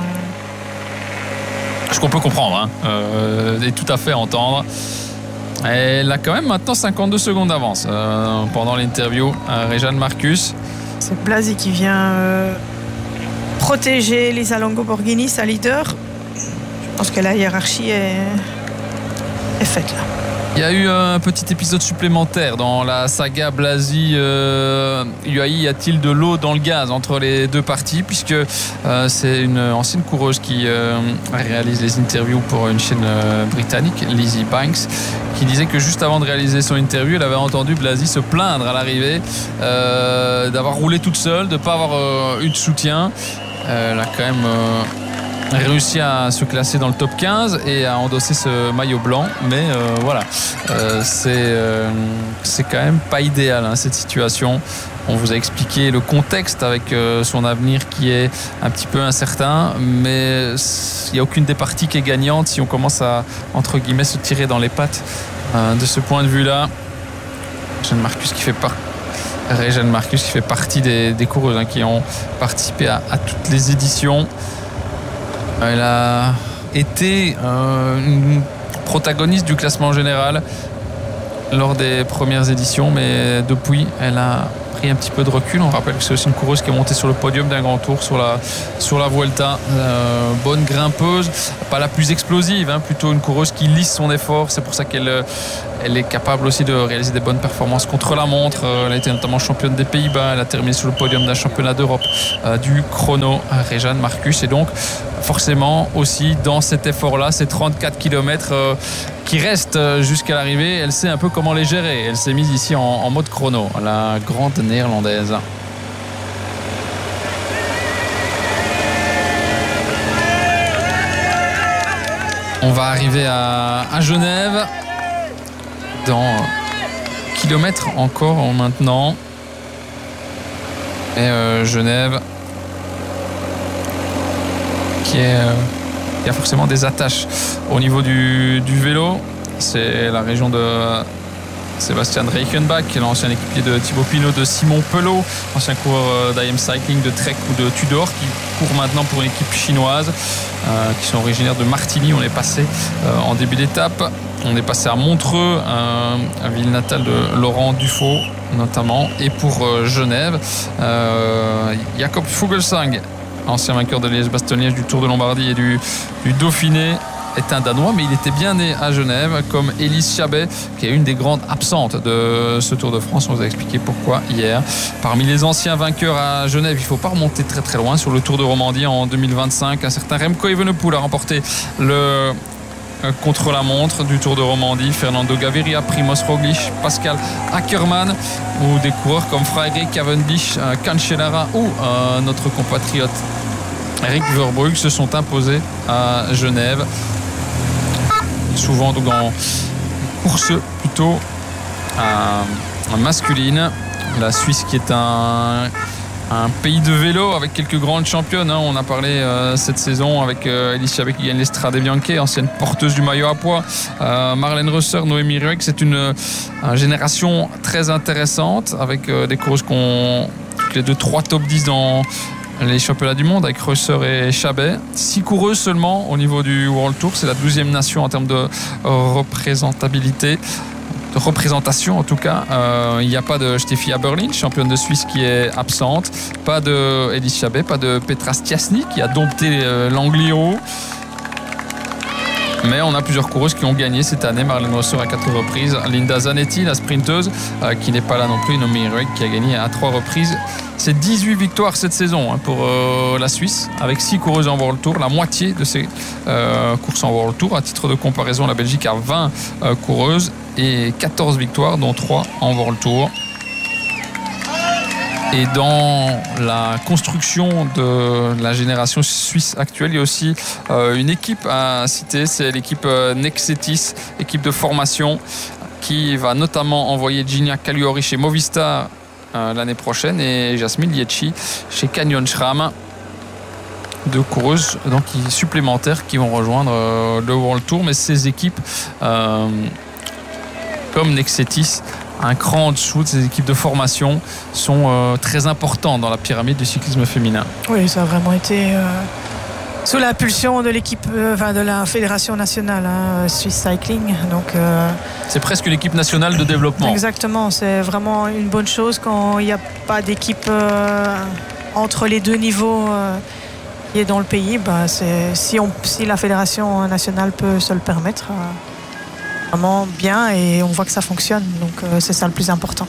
Ce qu'on peut comprendre, hein, euh, et tout à fait entendre. Elle a quand même maintenant cinquante-deux secondes d'avance euh, pendant l'interview à Réjeanne Marcus. C'est Blasi qui vient euh, protéger Lisa Longo Borghini, sa leader. Je pense que la hiérarchie est, est faite là. Il y a eu un petit épisode supplémentaire dans la saga Blasi euh, U A E. Y a-t-il de l'eau dans le gaz entre les deux parties, puisque euh, c'est une ancienne coureuse qui euh, réalise les interviews pour une chaîne euh, britannique, Lizzie Banks, qui disait que juste avant de réaliser son interview, elle avait entendu Blasi se plaindre à l'arrivée euh, d'avoir roulé toute seule, de ne pas avoir euh, eu de soutien. Euh, elle a quand même euh, réussi à se classer dans le top quinze et à endosser ce maillot blanc, mais euh, voilà, euh, c'est, euh, c'est quand même pas idéal, hein, cette situation. On vous a expliqué le contexte avec euh, son avenir qui est un petit peu incertain, mais il n'y a aucune des parties qui est gagnante si on commence à, entre guillemets, se tirer dans les pattes euh, de ce point de vue-là. Réjeanne Marcus qui fait part Réjeanne Marcus qui fait partie des, des coureuses, hein, qui ont participé à, à toutes les éditions. Elle a été euh, une protagoniste du classement général lors des premières éditions, mais depuis, elle a pris un petit peu de recul. On rappelle que c'est aussi une coureuse qui est montée sur le podium d'un grand tour sur la, sur la Vuelta. Euh, bonne grimpeuse, pas la plus explosive, hein, plutôt une coureuse qui lisse son effort. C'est pour ça qu'elle elle est capable aussi de réaliser des bonnes performances contre la montre. Elle a été notamment championne des Pays-Bas. Elle a terminé sur le podium d'un championnat d'Europe euh, du chrono, Réjeanne Marcus. Et donc, forcément, aussi dans cet effort-là, ces trente-quatre kilomètres euh, qui restent jusqu'à l'arrivée, elle sait un peu comment les gérer. Elle s'est mise ici en, en mode chrono, la grande néerlandaise. On va arriver à, à Genève dans kilomètres encore maintenant. Et euh, Genève qui est euh, il y a forcément des attaches au niveau du, du vélo. C'est la région de Sébastien Reichenbach, l'ancien équipier de Thibaut Pinot, de Simon Pelot, ancien coureur d'I M Cycling, de Trek ou de Tudor, qui court maintenant pour une équipe chinoise, euh, qui sont originaires de Martigny. On est passé euh, en début d'étape. On est passé à Montreux, euh, à ville natale de Laurent Dufaux notamment. Et pour euh, Genève, euh, Jakob Fuglsang, ancien vainqueur de Liège-Bastogne-Liège, du Tour de Lombardie et du, du Dauphiné, est un Danois, mais il était bien né à Genève, comme Élise Chabet, qui est une des grandes absentes de ce Tour de France. On vous a expliqué pourquoi hier. Parmi les anciens vainqueurs à Genève, il ne faut pas remonter très très loin. Sur le Tour de Romandie en deux mille vingt-cinq, un certain Remco Evenepoel a remporté le contre-la-montre du Tour de Romandie. Fernando Gaviria, Primoz Roglic, Pascal Ackermann, ou des coureurs comme Freire, Cavendish, Cancellara ou euh, notre compatriote Eric Verbrugge se sont imposés à Genève, souvent donc en course plutôt euh, masculine. La Suisse qui est un Un pays de vélo avec quelques grandes championnes. On a parlé euh, cette saison avec euh, Élise Chabet qui gagne l'Estrade Bianche, ancienne porteuse du maillot à pois. Euh, Marlène Reusser, Noémie Rueck. C'est une, une génération très intéressante avec euh, des coureuses qui ont les deux trois top dix dans les championnats du monde avec Reusser et Chabet. Six coureuses seulement au niveau du World Tour. C'est la douzième nation en termes de représentabilité. De représentation en tout cas. Euh, il n'y a pas de Steffi Aberlin, championne de Suisse, qui est absente. Pas de Élise Chabet, pas de Petra Stiasny qui a dompté euh, l'Angliru. Mais on a plusieurs coureuses qui ont gagné cette année. Marlène Reusser à quatre reprises. Linda Zanetti, la sprinteuse, euh, qui n'est pas là non plus. Noémie Rueck qui a gagné à trois reprises. C'est dix-huit victoires cette saison hein, pour euh, la Suisse, avec six coureuses en World Tour, la moitié de ces euh, courses en World Tour. À titre de comparaison, la Belgique a vingt euh, coureuses et quatorze victoires, dont trois en World Tour. Et dans la construction de la génération suisse actuelle, il y a aussi euh, une équipe à citer, c'est l'équipe euh, Nexetis, équipe de formation, qui va notamment envoyer Gina Cagliori chez Movistar euh, l'année prochaine et Jasmine Liecci chez Canyon SRAM. Deux coureuses donc, supplémentaires qui vont rejoindre euh, le World Tour, mais ces équipes euh, comme Nexetis, un cran en dessous de ces équipes de formation, sont euh, très importants dans la pyramide du cyclisme féminin. Oui, ça a vraiment été euh, sous l'impulsion de l'équipe, euh, enfin de la fédération nationale hein, Swiss Cycling. Donc euh, c'est presque l'équipe nationale de développement. Exactement, c'est vraiment une bonne chose quand il n'y a pas d'équipe euh, entre les deux niveaux euh, qui est dans le pays. Bah, c'est, si, on, si la fédération nationale peut se le permettre. Euh, vraiment bien et on voit que ça fonctionne, donc euh, c'est ça le plus important.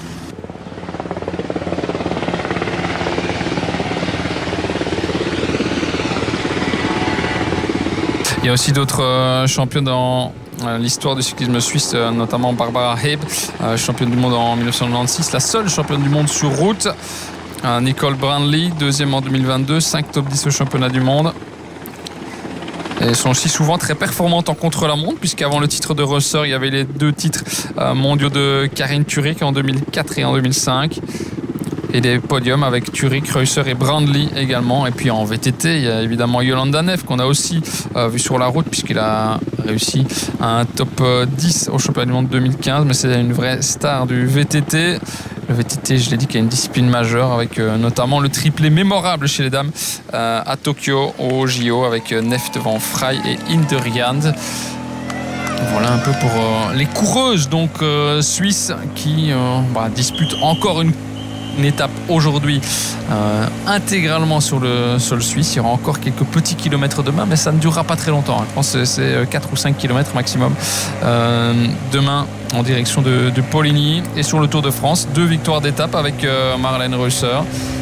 Il y a aussi d'autres euh, championnes dans euh, l'histoire du cyclisme suisse, euh, notamment Barbara Hebb, euh, championne du monde en dix-neuf cent quatre-vingt-six, la seule championne du monde sur route. euh, Nicole Brandley, deuxième en deux mille vingt-deux, cinq top dix au championnat du monde. Elles sont aussi souvent très performantes en contre-la-montre, puisqu'avant le titre de Reusser, il y avait les deux titres euh, mondiaux de Karin Turek en deux mille quatre et en deux mille cinq. Et des podiums avec Turek, Reusser et Brandley également. Et puis en V T T, il y a évidemment Yolanda Neff qu'on a aussi euh, vu sur la route, puisqu'il a réussi un top dix au championnat du monde deux mille quinze. Mais c'est une vraie star du V T T. Le V T T, je l'ai dit, qui est une discipline majeure avec euh, notamment le triplé mémorable chez les dames euh, à Tokyo au J O avec euh, Neff devant Frey et Hinderiand. Voilà un peu pour euh, les coureuses donc euh, suisses qui euh, bah, disputent encore une, une étape aujourd'hui euh, intégralement sur le sol suisse. Il y aura encore quelques petits kilomètres demain, mais ça ne durera pas très longtemps. Je pense que c'est quatre ou cinq kilomètres maximum euh, demain en direction de, de Poligny. Et sur le Tour de France, deux victoires d'étape avec euh, Marlène Reusser.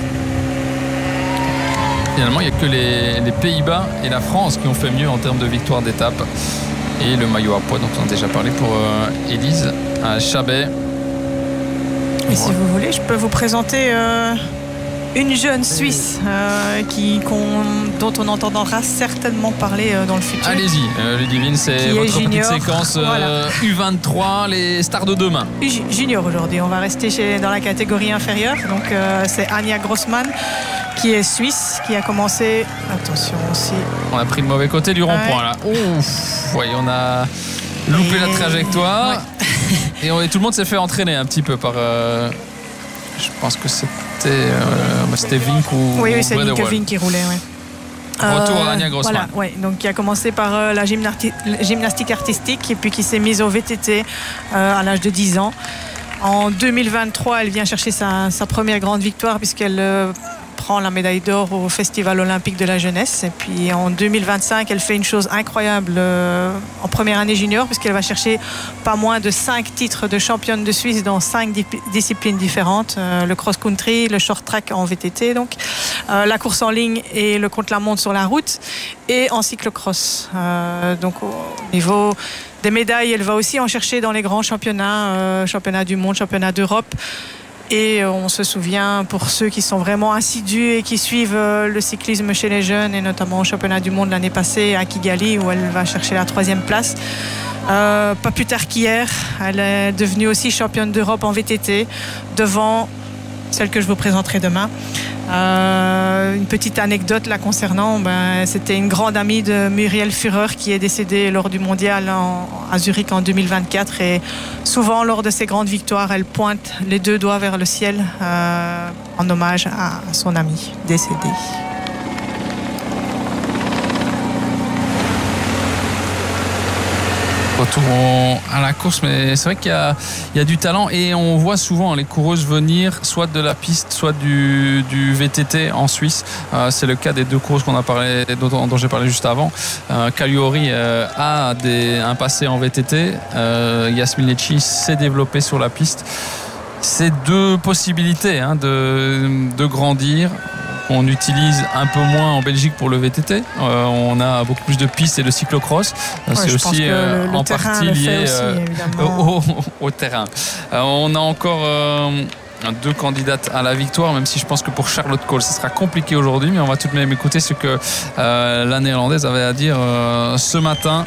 Finalement, il n'y a que les, les Pays-Bas et la France qui ont fait mieux en termes de victoires d'étape. Et le maillot à poids dont on a déjà parlé pour euh, Élise Chabet. Et si vous voulez, je peux vous présenter euh, une jeune Suisse euh, qui, qu'on, dont on entendra certainement parler euh, dans le futur. Allez-y, euh, Ludivine, c'est qui votre est petite junior. séquence euh, Voilà. U vingt-trois, les stars de demain. J- Junior aujourd'hui, on va rester chez, dans la catégorie inférieure. Donc euh, c'est Anja Grossmann qui est suisse, qui a commencé. Attention aussi. On a pris le mauvais côté du rond-point Ouais. là. Ouf, ouais, on a loupé Et... la trajectoire. Ouais. Et, on, et tout le monde s'est fait entraîner un petit peu par. Euh, je pense que c'était, euh, bah, c'était Vink ou. Oui, oui, c'est Brede Nick Waal. Vink qui roulait. Ouais. Retour à Euh, Anja Grossmann. Voilà, ouais, donc qui a commencé par euh, la gymnati- gymnastique artistique et puis qui s'est mise au V T T euh, à l'âge de dix ans. En deux mille vingt-trois, elle vient chercher sa, sa première grande victoire puisqu'elle euh, prend la médaille d'or au Festival olympique de la jeunesse. Et puis en deux mille vingt-cinq, elle fait une chose incroyable euh, en première année junior puisqu'elle va chercher pas moins de cinq titres de championne de Suisse dans cinq di- disciplines différentes. Euh, le cross-country, le short-track en V T T, donc euh, la course en ligne et le contre-la-montre sur la route et en cyclocross. Euh, donc au niveau des médailles, elle va aussi en chercher dans les grands championnats, euh, championnats du monde, championnats d'Europe. Et on se souvient, pour ceux qui sont vraiment assidus et qui suivent le cyclisme chez les jeunes, et notamment au championnat du monde l'année passée à Kigali, où elle va chercher la troisième place. Euh, pas plus tard qu'hier, elle est devenue aussi championne d'Europe en V T T, devant celle que je vous présenterai demain. Euh, une petite anecdote la concernant, ben, c'était une grande amie de Muriel Führer qui est décédée lors du mondial en, à Zurich en deux mille vingt-quatre, et souvent lors de ses grandes victoires elle pointe les deux doigts vers le ciel euh, en hommage à son amie décédée. Retour à la course, mais c'est vrai qu'il y a, il y a du talent et on voit souvent les coureuses venir soit de la piste, soit du, du V T T en Suisse. Euh, c'est le cas des deux coureuses qu'on a parlé, dont, dont j'ai parlé juste avant. Euh, Cagliori euh, a des, un passé en V T T. Euh, Yasmin Lecci s'est développée sur la piste. C'est deux possibilités hein, de, de grandir. On utilise un peu moins en Belgique pour le V T T. Euh, on a beaucoup plus de pistes et de cyclocross. Ouais, c'est aussi euh, le, le en partie lié aussi, euh, au, au terrain. Euh, on a encore euh, deux candidates à la victoire, même si je pense que pour Charlotte Kool, ce sera compliqué aujourd'hui. Mais on va tout de même écouter ce que euh, la Néerlandaise avait à dire euh, ce matin.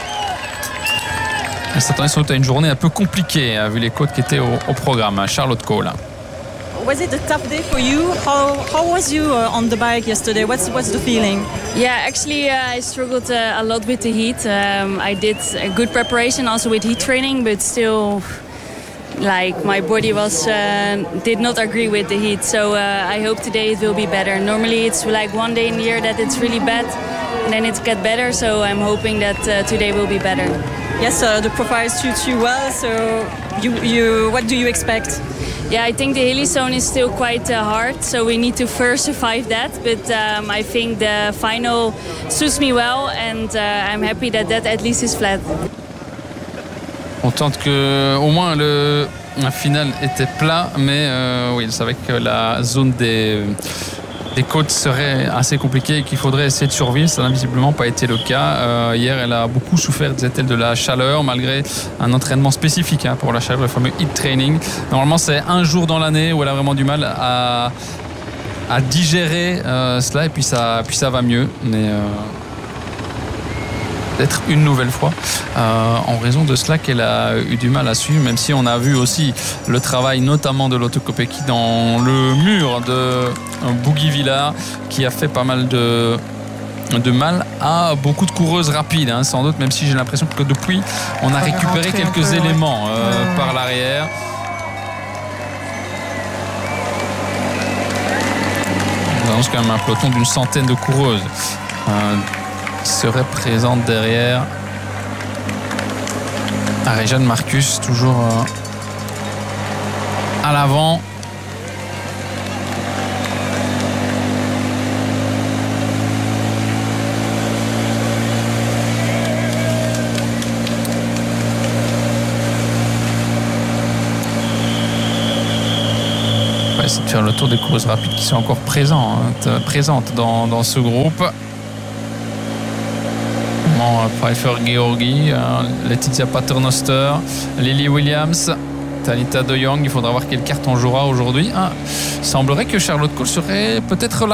Elle s'attendait sans doute à une journée un peu compliquée, hein, vu les côtes qui étaient au, au programme. Charlotte Kool. Was it a tough day for you? How how was you uh, on the bike yesterday? What's what's the feeling? Yeah, actually uh, I struggled uh, a lot with the heat. Um, I did a good preparation also with heat training, but still, like my body was uh, did not agree with the heat. So uh, I hope today it will be better. Normally it's like one day in the year that it's really bad, and then it gets better. So I'm hoping that uh, today will be better. Yes, uh, the profile suits you well. So you you what do you expect? Yeah, I think the hilly zone is still quite uh, hard, so we need to first survive that. But um, I think the final suits me well, and uh, I'm happy that that at least is flat. On tente que au moins le final était plat, mais euh, oui, il savait que la zone des des côtes serait assez compliquée et qu'il faudrait essayer de survivre. Ça n'a visiblement pas été le cas. Euh, hier, elle a beaucoup souffert, disait-elle, de la chaleur, malgré un entraînement spécifique hein, pour la chaleur, le fameux heat training. Normalement, c'est un jour dans l'année où elle a vraiment du mal à, à digérer euh, cela, et puis ça, puis ça va mieux. Mais euh, peut-être une nouvelle fois euh, en raison de cela qu'elle a eu du mal à suivre, même si on a vu aussi le travail notamment de Lotte Kopecky dans le mur de Bouguy-Villars qui a fait pas mal de, de mal à beaucoup de coureuses rapides hein, sans doute, même si j'ai l'impression que depuis on a récupéré quelques peu, éléments ouais. euh, ouais. par l'arrière. Nous avons quand même un peloton d'une centaine de coureuses euh, qui serait présente derrière. Ah, Réjeanne Marcus, toujours euh, à l'avant. On va essayer de faire le tour des courses rapides qui sont encore présents, hein, présentes dans, dans ce groupe. Pfeiffer Georgi, euh, Laetitia Paternoster, Lily Williams, Tanita De Jong. Il faudra voir quelle carte on jouera aujourd'hui. Ah, semblerait que Charlotte Cole serait peut-être là.